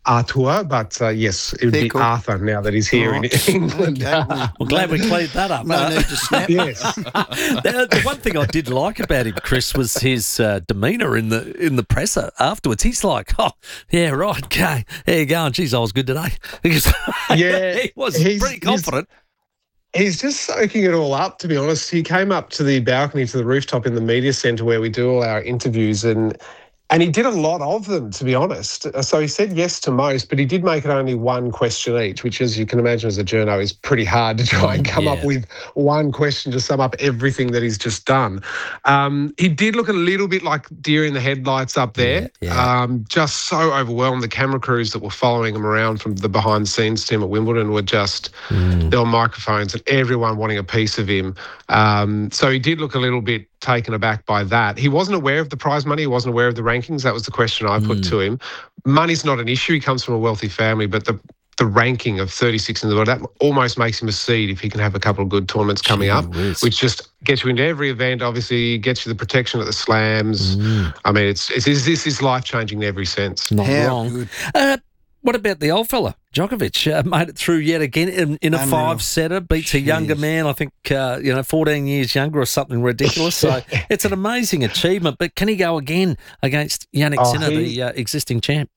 Arthur, but uh, yes, it would Fair be call. Arthur now that he's here Right. in England. Okay, well, Well, glad we cleared that up. No Uh, need to snap. Yes. the, the one thing I did like about him, Chris, was his uh, demeanour in the in the presser afterwards. He's like, "Oh, yeah, right, okay, there you go." And geez, I was good today. Because Yeah, he was he's- pretty confident. He's just soaking it all up, to be honest. He came up to the balcony, to the rooftop in the media centre where we do all our interviews, and and he did a lot of them, to be honest. So he said yes to most, but he did make it only one question each, which, as you can imagine, as a journo, is pretty hard to try and come Yeah. up with one question to sum up everything that he's just done. Um, he did look a little bit like deer in the headlights up there, Yeah, yeah. Um, just so overwhelmed. The camera crews that were following him around from the behind-the-scenes team at Wimbledon were just, there were microphones and everyone wanting a piece of him. Um, so he did look a little bit taken aback by that. He wasn't aware of the prize money. He wasn't aware of the rankings. That was the question I put to him. Money's not an issue. He comes from a wealthy family, but the the ranking of thirty-six in the world, that almost makes him a seed if he can have a couple of good tournaments coming up, whiz. which just gets you into every event, obviously, gets you the protection at the slams. I mean, it's, it's this is life-changing in every sense. Not How wrong. good. Uh, what about the old fella, Djokovic? Uh, made it through yet again in, in a Unreal. five-setter, beats a younger Jeez. man, I think, uh, you know, fourteen years younger or something ridiculous. So it's an amazing achievement. But can he go again against Yannick Oh, Sinner, he- the uh, existing champ?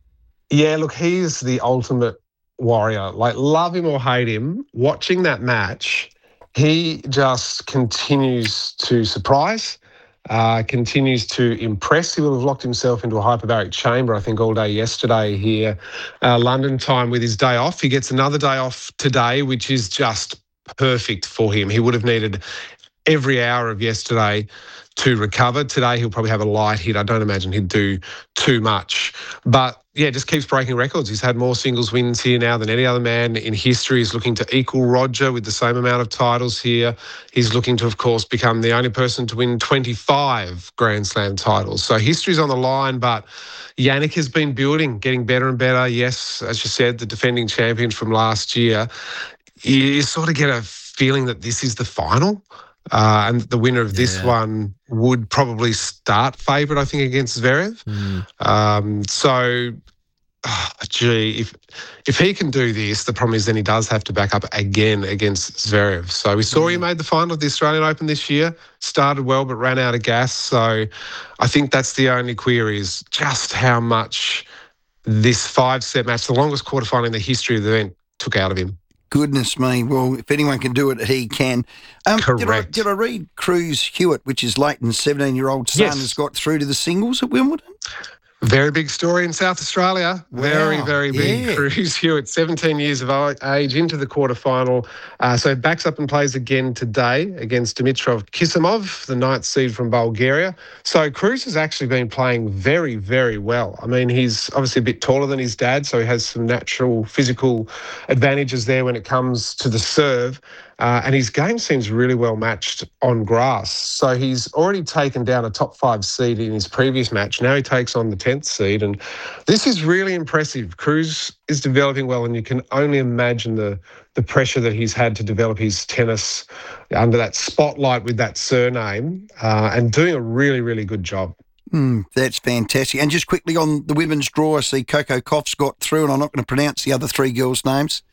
Yeah, look, he's the ultimate warrior. Like, love him or hate him, watching that match, he just continues to surprise, uh, continues to impress. He will have locked himself into a hyperbaric chamber, I think, all day yesterday here, uh, London time, with his day off. He gets another day off today, which is just perfect for him. He would have needed every hour of yesterday to recover. Today, he'll probably have a light hit. I don't imagine he'd do too much. But yeah, just keeps breaking records. He's had more singles wins here now than any other man in history. He's looking to equal Roger with the same amount of titles here. He's looking to, of course, become the only person to win twenty-five Grand Slam titles. So history's on the line, but Yannick has been building, getting better and better. Yes, as you said, the defending champion from last year. You sort of get a feeling that this is the final. Uh, and the winner of this Yeah. one would probably start favourite, I think, against Zverev. Mm. Um, so, oh, gee, if if he can do this, the problem is then he does have to back up again against Zverev. So we saw he made the final of the Australian Open this year, started well but ran out of gas. So I think that's the only query, is just how much this five-set match, the longest quarterfinal in the history of the event, took out of him. Goodness me. Well, if anyone can do it, he can. Um, Did I, Correct. did I read Cruz Hewitt, which is Leighton's seventeen-year-old son, Yes. has got through to the singles at Wimbledon? Very big story in South Australia. Very, Wow, very big. yeah. Cruz Hewitt, seventeen years of o- age, into the quarterfinal. Uh, so backs up and plays again today against Dimitrov Kisimov, the ninth seed from Bulgaria. So Cruz has actually been playing very, very well. I mean, he's obviously a bit taller than his dad, so he has some natural physical advantages there when it comes to the serve. Uh, and his game seems really well matched on grass. So he's already taken down a top five seed in his previous match. Now he takes on the tenth seed. And this is really impressive. Cruz is developing well, and you can only imagine the, the pressure that he's had to develop his tennis under that spotlight with that surname, uh, and doing a really, really good job. Mm, that's fantastic. And just quickly on the women's draw, I see Coco Gauff's got through, and I'm not going to pronounce the other three girls' names.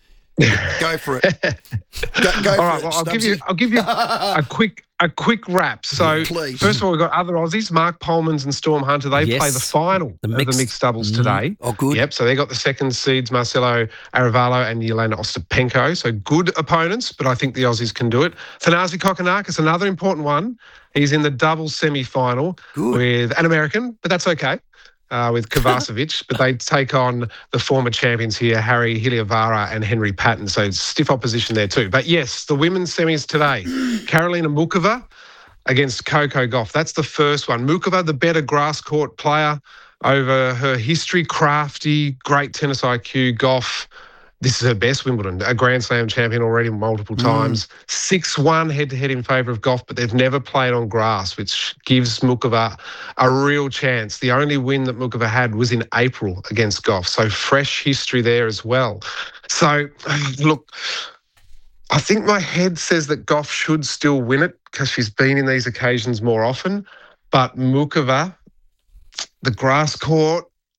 Go for it. Go, go All for right, it, well, I'll give you, Stubbsy. I'll give you a quick, a quick wrap. So, Please. first of all, we've got other Aussies, Mark Polmans and Storm Hunter. They Yes. play the final The of mixed- the mixed doubles Mm. today. Oh, good. Yep. So they got the second seeds, Marcelo Aravalo and Yelena Ostapenko. So good opponents, but I think the Aussies can do it. Thanasi Kokkinakis, another important one. He's in the doubles semi-final Good. with an American, but that's okay. Uh, with Kovacevic, but they take on the former champions here, Harry Hiliavara and Henry Patton. So stiff opposition there too. But yes, the women's semis today. Karolina Mukova against Coco Gauff. That's the first one. Mukova, the better grass court player over her history, crafty, great tennis I Q. Gauff, this is her best Wimbledon, a Grand Slam champion already multiple times. six one head-to-head in favour of Gauff, but they've never played on grass, which gives Mukova a real chance. The only win that Mukova had was in April against Gauff, so fresh history there as well. So, look, I think my head says that Gauff should still win it because she's been in these occasions more often, but Mukova, the grass court,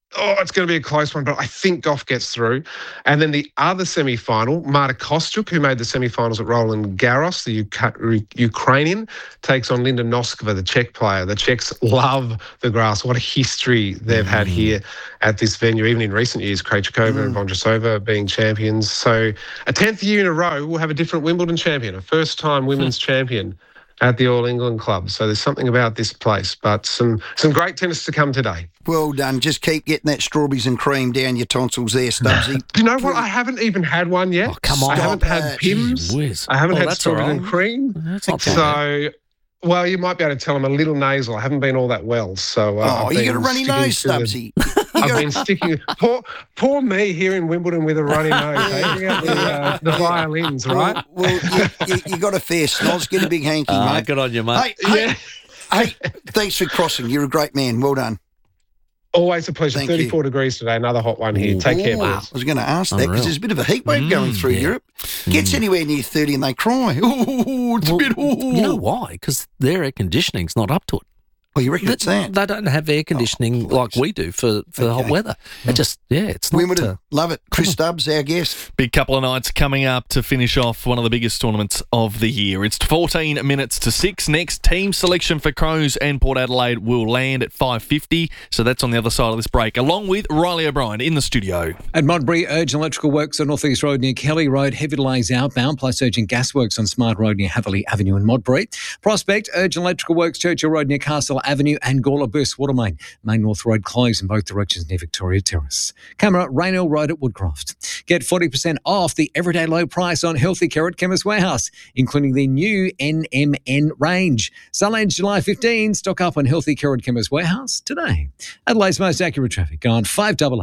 oh, it's going to be a close one, but I think Goff gets through. And then the other semi-final, Marta Kostyuk, who made the semi-finals at Roland Garros, the U- Ukrainian, takes on Linda Noskova, the Czech player. The Czechs love the grass. What a history they've had here at this venue, even in recent years, Krejcikova mm. and Vondrousova being champions. So a tenth year in a row, we'll have a different Wimbledon champion, a first-time women's champion at the All England Club. So there's something about this place, but some some great tennis to come today. Well done. Just keep getting that strawberries and cream down your tonsils there, Stubbsy. Do you know what? I haven't even had one yet. Oh, come on. I haven't Stop had that. Pims. Whiz. I haven't Oh, had that's strawberries all and right. cream. That's not so, bad. well, you might be able to tell I'm a little nasal. I haven't been all that well. So, uh, Oh, I've you got been a runny sticking nose, to the- Stubbsy. I've been sticking. Poor, poor me here in Wimbledon with a runny nose. Eh? Bring out the, uh, the violins, right? Well, well you, you, you got a fair snoz. Get a big hanky, Ah, mate. good on you, mate. Hey, hey, hey, thanks for crossing. You're a great man. Well done. Always a pleasure. Thank thirty-four you. degrees today. Another hot one here. Take care, Wow. boys. I was going to ask that because Unreal. there's a bit of a heat wave Mm, going through yeah. Europe. Gets anywhere near thirty and they cry. Oh, it's Well, a bit. Oh. You know why? Because their air conditioning's not up to it. Oh, you reckon They, it's that? they don't have air conditioning like we do for, for the hot Okay. weather. It just, yeah, it's not. Wimbledon, Uh, love it. Chris Stubbs, our guest. Big couple of nights coming up to finish off one of the biggest tournaments of the year. It's fourteen minutes to six. Next, team selection for Crows and Port Adelaide will land at five fifty. So that's on the other side of this break, along with Riley O'Brien in the studio. At Modbury, urgent electrical works on North East Road near Kelly Road, heavy delays outbound, plus urgent gas works on Smart Road near Haverley Avenue in Modbury. Prospect, urgent electrical works, Churchill Road near Castle Avenue and Gawler Burst Water Main. Main North Road closed in both directions near Victoria Terrace. Camera, Rainhill Road at Woodcroft. Get forty percent off the everyday low price on Healthy Care at Chemist Warehouse, including the new N M N range. Sale ends July fifteenth. Stock up on Healthy Care at Chemist Warehouse today. Adelaide's most accurate traffic on five double A.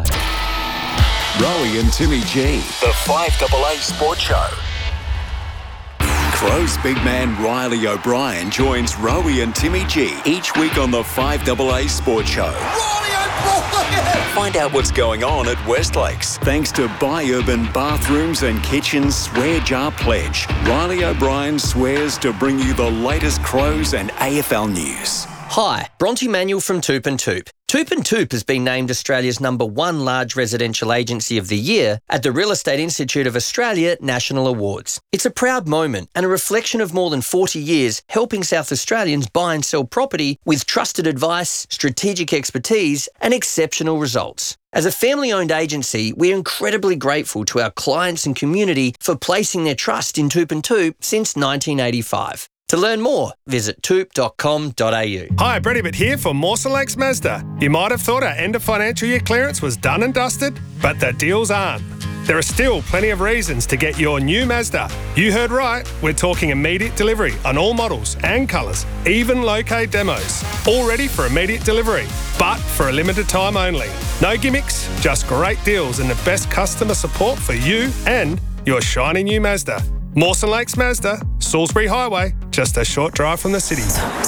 Rowie and Timmy G. The five double A Sport Show. Crows big man Riley O'Brien joins Rowie and Timmy G each week on the five double A Sport Show. Find out what's going on at Westlakes. Thanks to Buy Urban Bathrooms and Kitchens Swear Jar Pledge. Riley O'Brien swears to bring you the latest Crows and A F L news. Hi, Bronte Manuel from Toop and Toop. Toop and Toop has been named Australia's number one large residential agency of the year at the Real Estate Institute of Australia National Awards. It's a proud moment and a reflection of more than forty years helping South Australians buy and sell property with trusted advice, strategic expertise and exceptional results. As a family-owned agency, we're incredibly grateful to our clients and community for placing their trust in Toop and Toop since nineteen eighty-five. To learn more, visit toop dot com dot a u. Hi, Brett Ibbott here for Mawson Lakes Mazda. You might have thought our end of financial year clearance was done and dusted, but the deals aren't. There are still plenty of reasons to get your new Mazda. You heard right, we're talking immediate delivery on all models and colours, even low-K demos. All ready for immediate delivery, but for a limited time only. No gimmicks, just great deals and the best customer support for you and your shiny new Mazda. Mawson Lakes Mazda, Salisbury Highway, just a short drive from the city.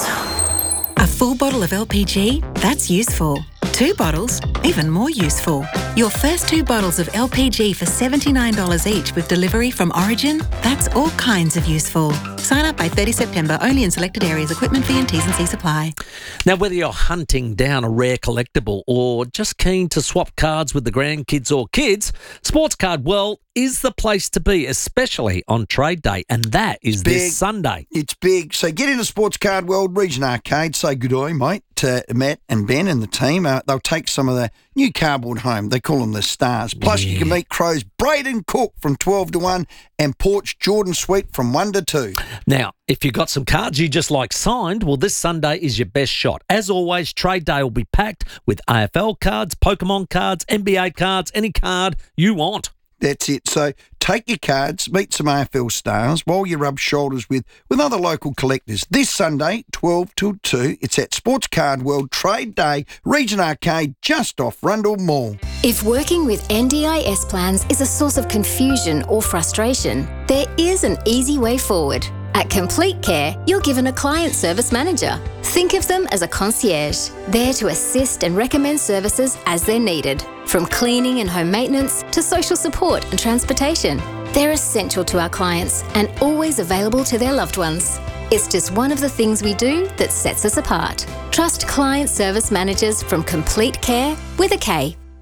A full bottle of L P G? That's useful. Two bottles? Even more useful. Your first two bottles of L P G for seventy-nine dollars each with delivery from Origin? That's all kinds of useful. Sign up by thirtieth September, only in selected areas. Equipment fee and T's and C's apply. Now, whether you're hunting down a rare collectible or just keen to swap cards with the grandkids or kids, Sports Card World is the place to be, especially on trade day, and that is Big. this Sunday. It's big. So get into Sports Card World Region Arcade. Say good day, mate, to Matt and Ben and the team. Uh, they'll take some of the new cardboard home. They call them the Stars. Plus, Yeah. you can meet Crows Braden Cook from twelve to one and Porch Jordan Sweet from one to two. Now, if you've got some cards you just like signed, well, this Sunday is your best shot. As always, trade day will be packed with A F L cards, Pokemon cards, N B A cards, any card you want. That's it. So take your cards, meet some A F L stars while you rub shoulders with, with other local collectors. This Sunday, twelve till two, it's at Sports Card World Trade Day, Region Arcade, just off Rundle Mall. If working with N D I S plans is a source of confusion or frustration, there is an easy way forward. At Complete Care, you're given a client service manager. Think of them as a concierge, there to assist and recommend services as they're needed. From cleaning and home maintenance to social support and transportation, they're essential to our clients and always available to their loved ones. It's just one of the things we do that sets us apart. Trust client service managers from Complete Care with a K.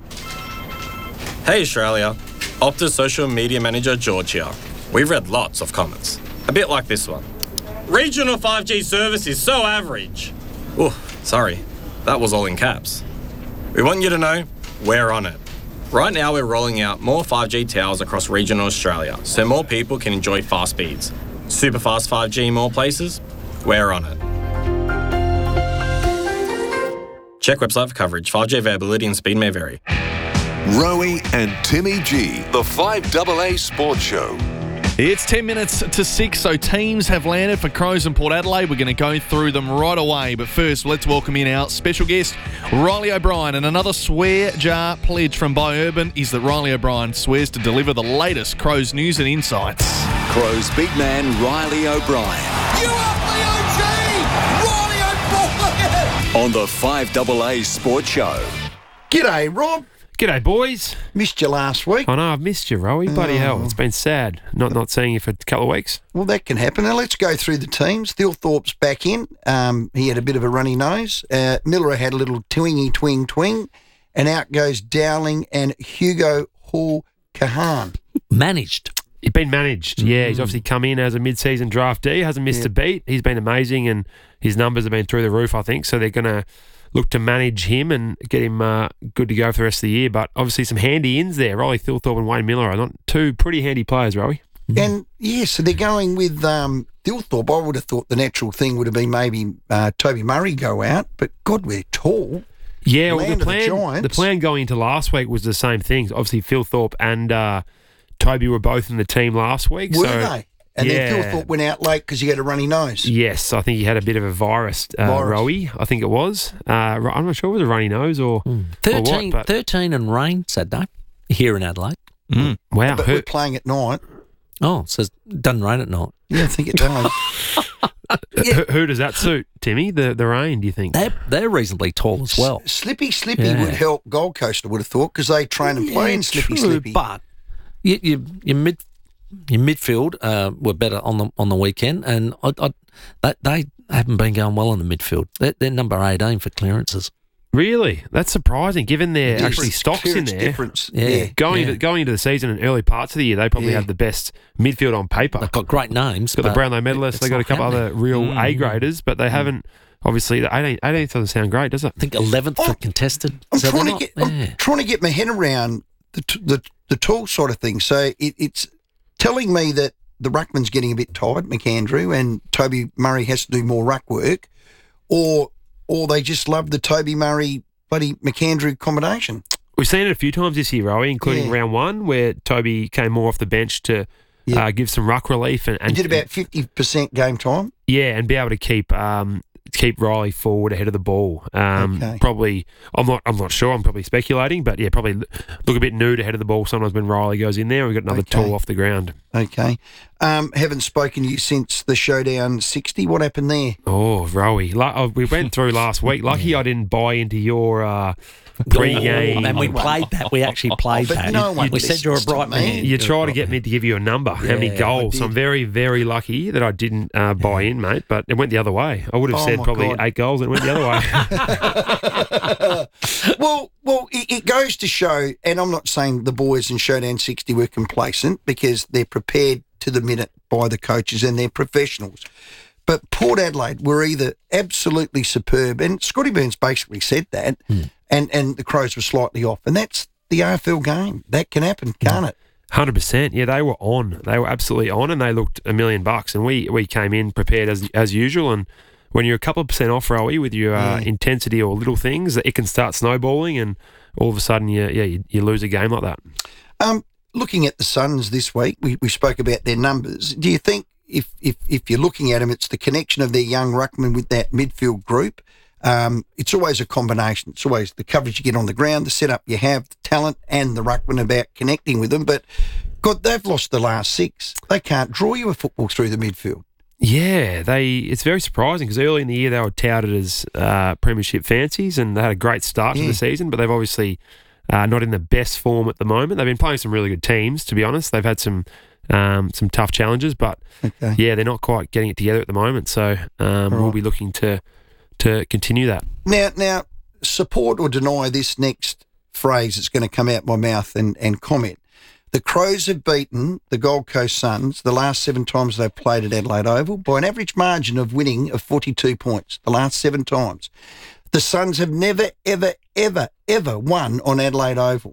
Hey Australia, Optus social media manager George here. We've read lots of comments, a bit like this one. Regional five G service is so average. Oh, sorry, that was all in caps. We want you to know we're on it. Right now we're rolling out more five G towers across regional Australia so more people can enjoy fast speeds. Super fast five G in more places? We're on it. Check website for coverage. five G availability and speed may vary. Rowie and Timmy G, the five A A Sports Show. It's ten minutes to six, so teams have landed for Crows and Port Adelaide. We're going to go through them right away. But first, let's welcome in our special guest, Riley O'Brien. And another swear jar pledge from Bi-Urban is that Riley O'Brien swears to deliver the latest Crows news and insights. Crows big man Riley O'Brien. You up the O G! Riley O'Brien! On the five A A Sports Show. G'day, Rob. G'day, boys. Missed you last week. I know, I've missed you, Rowie. Bloody Oh. hell. It's been sad not not seeing you for a couple of weeks. Well, that can happen. Now, let's go through the teams. Thilthorpe's back in. Um, he had a bit of a runny nose. Uh, Miller had a little twingy twing twing. And out goes Dowling and Hugo Hall Kahan. Managed. He's been managed. Mm. Yeah, he's obviously come in as a mid-season draftee. Hasn't missed Yeah. a beat. He's been amazing, and his numbers have been through the roof, I think. So they're going to look to manage him and get him uh, good to go for the rest of the year. But obviously some handy ins there. Riley Thilthorpe and Wayne Miller are not two pretty handy players, Rowie. And, yeah, so they're going with um, Thilthorpe. I would have thought the natural thing would have been maybe uh, Toby Murray go out. But, God, we're tall. Yeah, well, Land the of the plan, Giants. the plan going into last week was the same thing. Obviously, Thilthorpe and uh, Toby were both in the team last week. Were so, they? And yeah. then Thilthorpe went out late because he had a runny nose. Yes, I think he had a bit of a virus, uh, Virus. Rowie, I think it was. Uh, I'm not sure if it was a runny nose or, or thirteen, what. But, thirteen and rain Saturday here in Adelaide. Mm. Wow. But who- we're playing at night. Oh, so it doesn't rain at night. Yeah, I think it does. who, who does that suit, Timmy? The the rain, do you think? They're, they're reasonably tall as well. S- Slippy Slippy Yeah. would help Gold Coast, I would have thought, because they train and play Yeah, in Slippy true, Slippy. But you, you, your mid your midfield uh, were better on the on the weekend, and I, I, they, they haven't been going well in the midfield. They're, they're number eighteen for clearances. Really? That's surprising, given their Difference, actually stocks in clearance there. difference. Yeah. Yeah. Going, Yeah. Into, going into the season and early parts of the year, they probably Yeah. have the best midfield on paper. They've got great names. Got the but Brownlow medalists, it's they've got a not couple happening. other real Mm. A graders, but they haven't. Obviously, the eighteenth, eighteenth doesn't sound great, does it? I think eleventh for contested. I'm So trying they're to get. not- I'm yeah. trying to get my head around the t- the the tall sort of thing. So it, it's telling me that the ruckman's getting a bit tired, McAndrew, and Toby Murray has to do more ruck work, or or they just love the Toby Murray bloody McAndrew combination. We've seen it a few times this year, Rowie, including Yeah. round one, where Toby came more off the bench to Yeah. uh, give some ruck relief and, He and did about fifty percent game time. yeah, and be able to keep um, keep Riley forward ahead of the ball. Um, Okay. Probably, I'm not, I'm not sure. I'm probably speculating, but yeah, probably look a bit nude ahead of the ball sometimes when Riley goes in there. We've got another Okay. tool off the ground. Okay. Um, haven't spoken to you since the showdown sixty. What happened there? Oh, Rowie, Lu- oh, we went through last week. Lucky I didn't buy into your uh, pre-game. And we played that. We actually played But that. no one we said you're a listens to bright me. man. You try to get me to give you a number, how many Yeah, goals. I did. I'm very, very lucky that I didn't uh, buy in, mate, but it went the other way. I would have Oh, said my probably God. eight goals and it went the other way. well, well, it, it goes to show, and I'm not saying the boys in Showdown sixty were complacent because they're prepared to the minute by the coaches and they're professionals. But Port Adelaide were either absolutely superb, and Scotty Burns basically said that, and, and the Crows were slightly off. And that's the A F L game. That can happen, can't it? one hundred percent. Yeah, they were on. They were absolutely on, and they looked a million bucks. And we, we came in prepared as as usual. And when you're a couple of percent off, Rowie, with your uh, Yeah. intensity or little things, it can start snowballing, and all of a sudden, you, yeah, you, you lose a game like that. Um, looking at the Suns this week, we, we spoke about their numbers. Do you think if, if if you're looking at them, it's the connection of their young ruckman with that midfield group? Um, it's always a combination. It's always the coverage you get on the ground, the setup you have, the talent, and the ruckman about connecting with them. But, God, they've lost the last six. They can't draw you a football through the midfield. Yeah, they. It's very surprising because early in the year they were touted as uh, premiership fancies and they had a great start to Yeah. the season, but they've obviously uh, not in the best form at the moment. They've been playing some really good teams, to be honest. They've had some um, some tough challenges, but Okay. yeah, they're not quite getting it together at the moment. So um, we'll right. be looking to to continue that. Now, now, support or deny this next phrase that's going to come out my mouth and, and comment. The Crows have beaten the Gold Coast Suns the last seven times they've played at Adelaide Oval by an average margin of winning of forty-two points, the last seven times. The Suns have never, ever, ever, ever won on Adelaide Oval.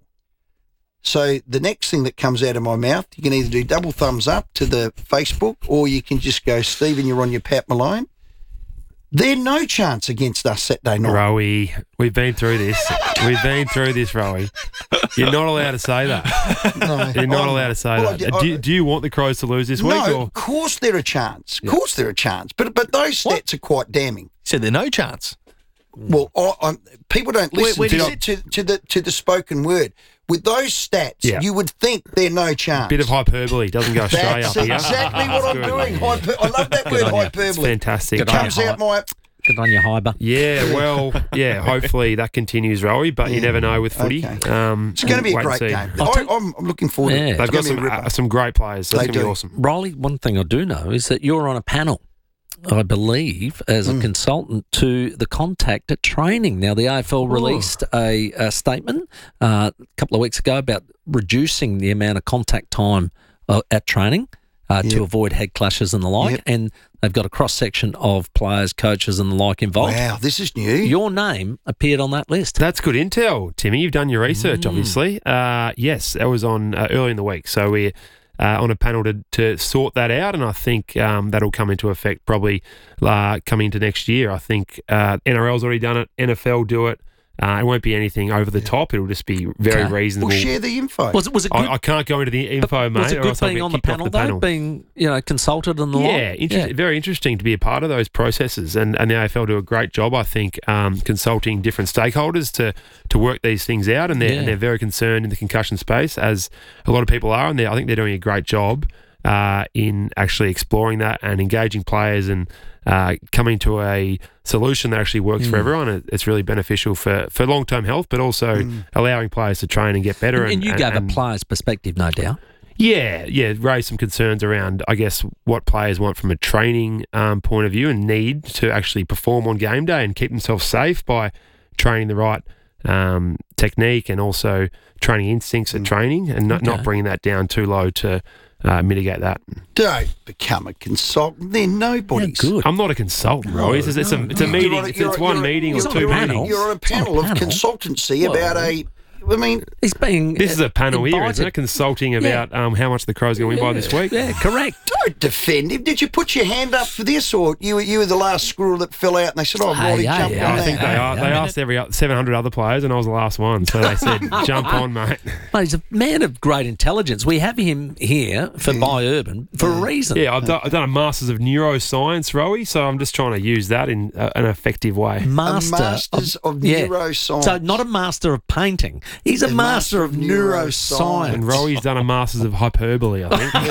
So the next thing that comes out of my mouth, you can either do double thumbs up to the Facebook or you can just go, Stephen, you're on your Pat Malone. They're no chance against us Saturday night. Rowie, we've been through this. We've been through this, Rowie. You're not allowed to say that. No, You're not I'm- allowed to say well, I that. did- do, you, do you want the Crows to lose this week? No, Or? of course they're a chance. Of course they're a chance. But but those stats are quite damning. Said they're no chance. Well, I, I'm, people don't Where- listen where to, did I- to, to the to the spoken word. With those stats, Yeah. you would think they're no chance. Bit of hyperbole. Doesn't go straight That's up here. exactly what I'm Good. doing. Hyper, I love that Good word, on you. hyperbole. It's fantastic. It comes out my... Good on you, Hyber. Yeah, well, yeah, hopefully that continues, Rowie, but you never know with footy. Okay. Um, It's going to be a wait and great see. game. I, I'm, I'm looking forward to it. They've It's got gonna be some, a ripper. uh, some great players. So They it's going to be do. awesome. Riley, one thing I do know is that you're on a panel, I believe, as Mm. a consultant to the Contact at Training. Now, the A F L released a, a statement uh, a couple of weeks ago about reducing the amount of contact time uh, at training uh, Yep. to avoid head clashes and the like. Yep. And they've got a cross-section of players, coaches and the like involved. Wow, this is new. Your name appeared on that list. That's good intel, Timmy. You've done your research, Mm. obviously. Uh, yes, that was on uh, early in the week. So we're uh, on a panel to, to sort that out, and I think um, that'll come into effect probably uh, coming into next year. I think uh, N R L's already done it. N F L do it. Uh, it won't be anything over the top. It'll just be very Okay. reasonable. Well, share the info. Was it, was it good? I, I can't go into the info, mate. was it or good else I'll being get on the kicked off panel, the though? panel. Being, you know, consulted and the like? Yeah, inter- very interesting to be a part of those processes, and, and the A F L do a great job, I think, um, consulting different stakeholders to to work these things out, and they're, Yeah. and they're very concerned in the concussion space, as a lot of people are, and they're- I think they're doing a great job uh, in actually exploring that and engaging players and uh, coming to a solution that actually works for Mm. everyone. It- It's really beneficial for, for long-term health, but also Mm. allowing players to train and get better. And, and you gave and- a player's perspective, no doubt. yeah, yeah, raise some concerns around, I guess, what players want from a training um, point of view and need to actually perform on game day and keep themselves safe by training the right um, technique and also training instincts at training and not, Okay. not bringing that down too low to uh, mitigate that. Don't become a consultant. They're nobody's. I'm not a consultant, Roy. It's, it's, a, it's a You're meeting. on a- It's, you're it's on- one you're on- meeting or you're on two a panel. meetings. You're on a panel of consultancy Well, about a. I mean, he's being. This is a panel here, invited. isn't it? Consulting about um, how much the Crows going to win by this week. Yeah, correct. Don't defend him. Did you put your hand up for this, or you were you were the last squirrel that fell out, and they said, "Oh, Hey, Riley, hey, jump hey, on I that." think they are. They asked every o- seven hundred other players, and I was the last one. So they said, "Jump on, mate." Mate, he's a man of great intelligence. We have him here for Bi-Urban for a reason. Yeah, I've done, I've done a Masters of Neuroscience, Rowie, so I'm just trying to use that in uh, an effective way. Master Masters of yeah. Neuroscience. So not a master of painting. He's a, A master, of neuroscience. And Rowie's done a Masters of Hyperbole, I think.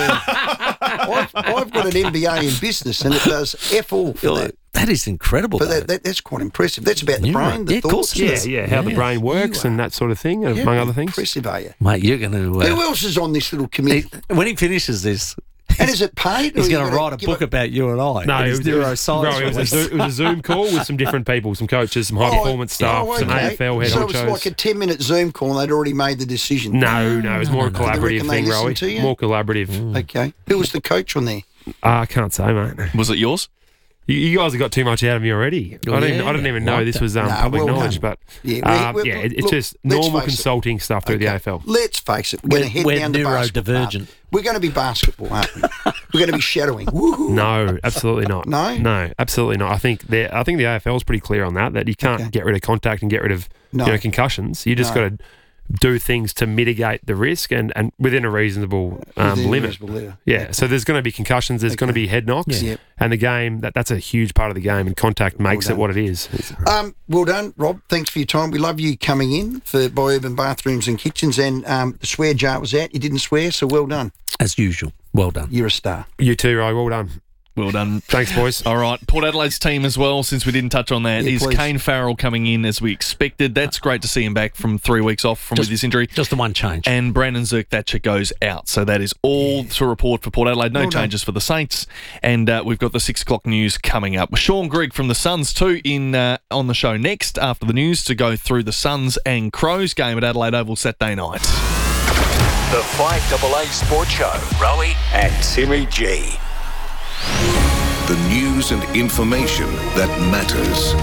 I've, I've got an M B A in business, and it does F all for that. That is incredible. But though. that, that, that's quite impressive. That's about the Neuro- brain, the yeah, of thoughts. course it Yeah, is. yeah, how the Yeah. brain works and that sort of thing, Yeah, among other things. Impressive, are you? Mate, you're going to. Uh, Who else is on this little committee? when he finishes this, and is it paid? or he's you going to gotta write a give book it- about you and I. No, and it his was, it was, neuroscience. bro, it, was a, release. Zo- it was a Zoom call with some different people, some coaches, some high performance staff, oh, some A okay. F L head So it was honchos. like a ten-minute Zoom call, and they'd already made the decision. No, no, it was more a Do they collaborative reckon they thing, listened to Rowie. you? More collaborative. Okay. Who was the coach on there? Uh, I can't say, mate. Was it yours? You, you guys have got too much out of me already. Oh, I didn't. yeah. I didn't even know Like this that. was um, Nah, public well knowledge, done. but Yeah, uh, we- we- yeah, it- it's look, just let's normal face it. consulting stuff through the Okay. A F L. Let's face it, we're going to head We're down to basketball. neurodivergent. We're going to be basketball, aren't we? We're going to be shadowing. Woohoo. No, absolutely not. No? no, absolutely not. I think the I think the A F L is pretty clear on that. That you can't Okay. get rid of contact and get rid of No. you know, concussions. You just No. got to do things to mitigate the risk and, and within a reasonable um, Within a limit. reasonable limit. Yeah. So there's going to be concussions. There's going to be head knocks, Yeah. Yep. and the game that that's a huge part of the game. And contact makes it done. what it is. Um, well done, Rob. Thanks for your time. We love you coming in for Bi-Urban Bathrooms and Kitchens, and um, the swear jar was out. You didn't swear, so well done. As usual. Well done. You're a star. You too, Ray. Well done. Well done. Thanks, boys. All right. Port Adelaide's team as well, since we didn't touch on that, Yeah, is please. Kane Farrell coming in as we expected. That's great to see him back from three weeks off from Just- with his injury. Just the one change. And Brandon Zerk-Thatcher goes out. So that is all to report for Port Adelaide. No Well done. changes for the Saints. And uh, we've got the six o'clock news coming up. Sean Grigg from the Suns too in uh, on the show next after the news to go through the Suns and Crows game at Adelaide Oval Saturday night. The five A A Sports Show. Rowie and Timmy G. The news and information that matters.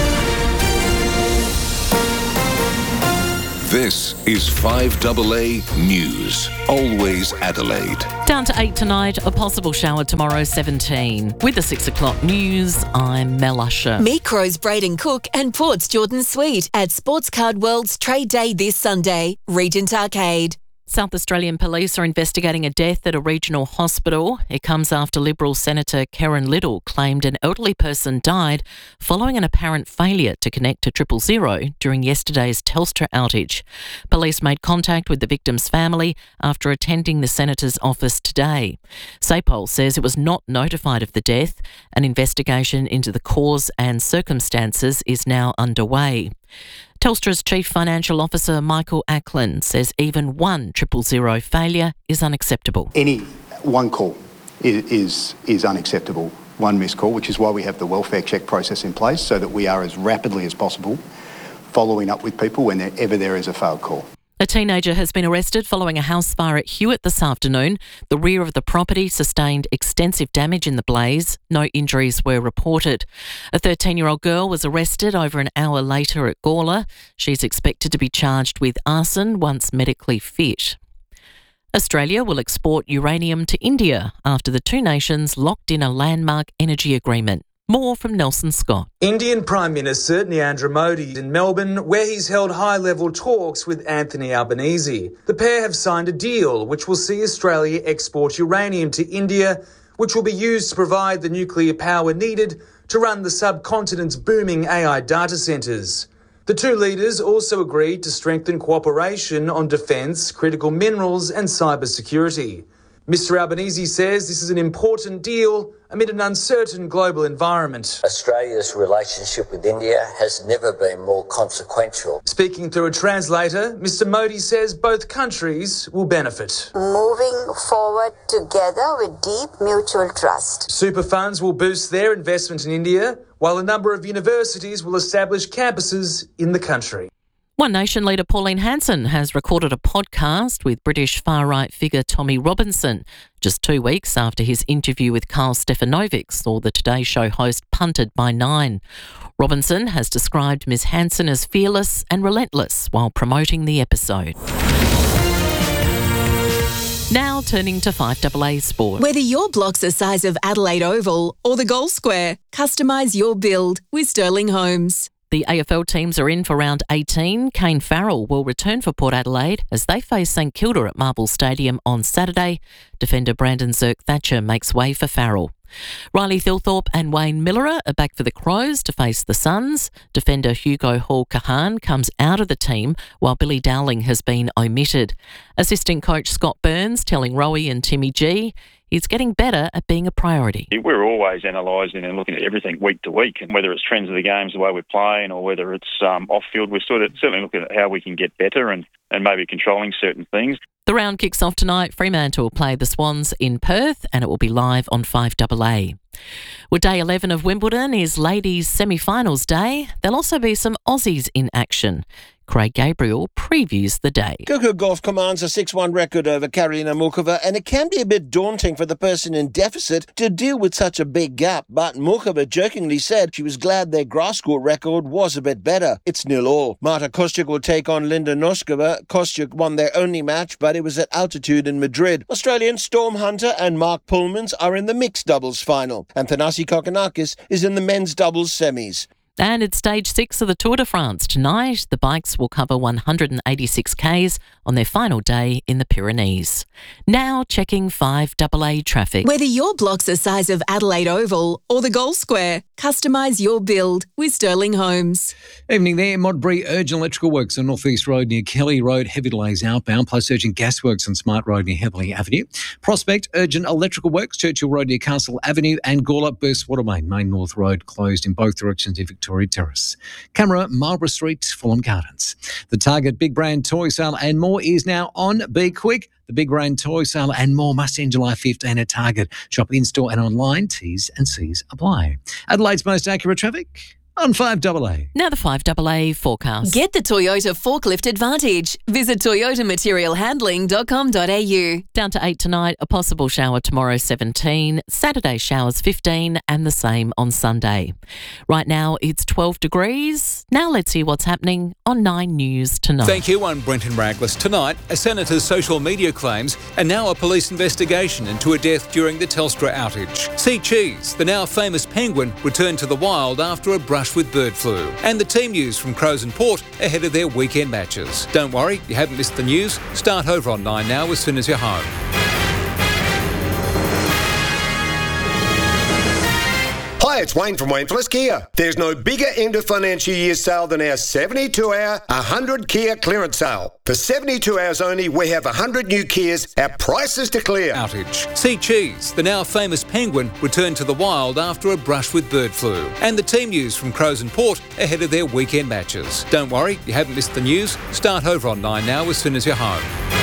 This is five A A News. Always Adelaide. Down to eight tonight, a possible shower tomorrow, seventeen. With the six o'clock news, I'm Mel Usher. Meet Crows Braden Cook and Port's Jordan Sweet at Sports Card World's Trade Day this Sunday, Regent Arcade. South Australian police are investigating a death at a regional hospital. It comes after Liberal Senator Karen Little claimed an elderly person died following an apparent failure to connect to triple zero during yesterday's Telstra outage. Police made contact with the victim's family after attending the Senator's office today. SAPOL says it was not notified of the death. An investigation into the cause and circumstances is now underway. Telstra's Chief Financial Officer Michael Ackland says even one triple zero failure is unacceptable. Any one call is, is is unacceptable, one missed call, which is why we have the welfare check process in place so that we are as rapidly as possible following up with people whenever there is a failed call. A teenager has been arrested following a house fire at Hewitt this afternoon. The rear of the property sustained extensive damage in the blaze. No injuries were reported. A thirteen-year-old girl was arrested over an hour later at Gawler. She's expected to be charged with arson once medically fit. Australia will export uranium to India after the two nations locked in a landmark energy agreement. More from Nelson Scott. Indian Prime Minister Narendra Modi in Melbourne, where he's held high-level talks with Anthony Albanese. The pair have signed a deal which will see Australia export uranium to India, which will be used to provide the nuclear power needed to run the subcontinent's booming A I data centres. The two leaders also agreed to strengthen cooperation on defence, critical minerals and cybersecurity. Mister Albanese says this is an important deal amid an uncertain global environment. Australia's relationship with India has never been more consequential. Speaking through a translator, Mister Modi says both countries will benefit. Moving forward together with deep mutual trust. Super funds will boost their investment in India, while a number of universities will establish campuses in the country. One Nation leader Pauline Hanson has recorded a podcast with British far-right figure Tommy Robinson just two weeks after his interview with Carl Stefanovic saw the Today Show host punted by Nine. Robinson has described Miss Hanson as fearless and relentless while promoting the episode. Now turning to five A A Sport. Whether your block's the size of Adelaide Oval or the Gold Square, customise your build with Sterling Homes. The A F L teams are in for round eighteen. Kane Farrell will return for Port Adelaide as they face St Kilda at Marvel Stadium on Saturday. Defender Brandon Zerk-Thatcher makes way for Farrell. Riley Thilthorpe and Wayne Miller are back for the Crows to face the Suns. Defender Hugo Hall-Kahan comes out of the team while Billy Dowling has been omitted. Assistant coach Scott Burns telling Rowie and Timmy G he's getting better at being a priority. We're always analysing and looking at everything week to week, and whether it's trends of the games, the way we're playing, or whether it's um, off-field, we're sort of certainly looking at how we can get better and, and maybe controlling certain things. The round kicks off tonight. Fremantle play the Swans in Perth and it will be live on five A A. Well, day eleven of Wimbledon is ladies' semi-finals day. There'll also be some Aussies in action. Craig Gabriel previews the day. Coco Gauff commands a six one record over Karolina Muchova, and it can be a bit daunting for the person in deficit to deal with such a big gap. But Muchova jokingly said she was glad their grass court record was a bit better. It's nil all. Marta Kostyuk will take on Linda Noskova. Kostyuk won their only match, but it was at altitude in Madrid. Australian Storm Hunter and Mark Pullmans are in the mixed doubles final, and Thanasi Kokkinakis is in the men's doubles semis. And it's stage six of the Tour de France tonight. The bikes will cover one hundred eighty-six kays on their final day in the Pyrenees. Now checking five A A traffic. Whether your block's the size of Adelaide Oval or the Gold Square, Customise your build with Sterling Homes. Evening there. Modbury Urgent Electrical Works on North East Road near Kelly Road. Heavy delays outbound, plus Urgent Gasworks on Smart Road near Heatherley Avenue. Prospect Urgent Electrical Works, Churchill Road near Castle Avenue, and Gawler Burst Water Main, Main North Road, closed in both directions near Victoria Terrace. Camera, Marlborough Street, Fulham Gardens. The Target Big Brand Toy Sale and more is now on. Be quick. The Big Brand Toy Sale and more must end July fifteenth at Target. Shop in-store and online. T's and C's apply. Adelaide's most accurate traffic on five double A. Now the five double A forecast. Get the Toyota Forklift Advantage. Visit toyota material handling dot com dot a u. Down to eight tonight, a possible shower tomorrow seventeen, Saturday showers fifteen, and the same on Sunday. Right now it's twelve degrees. Now let's hear what's happening on Nine News tonight. Thank you, I'm Brenton Raglis. Tonight, a senator's social media claims and now a police investigation into a death during the Telstra outage. See Cheese, the now famous penguin, returned to the wild after a brush with bird flu. And the team news from Crows and Port ahead of their weekend matches. Don't worry, you haven't missed the news. Start over on Nine now as soon as you're home. Hi, it's Wayne from Wayne Phillips Kia. There's no bigger end of financial year sale than our seventy-two hour, one hundred Kia clearance sale. For seventy-two hours only, we have one hundred new Kias at prices to clear. Outage. See Cheese, the now famous penguin, returned to the wild after a brush with bird flu. And the team news from Crows and Port ahead of their weekend matches. Don't worry, you haven't missed the news. Start over on Nine now as soon as you're home.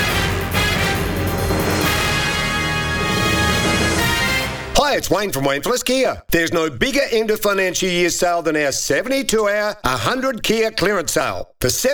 Hi, it's Wayne from Wayne Phillips Kia. There's no bigger end of financial year sale than our seventy-two hour, one hundred Kia clearance sale. For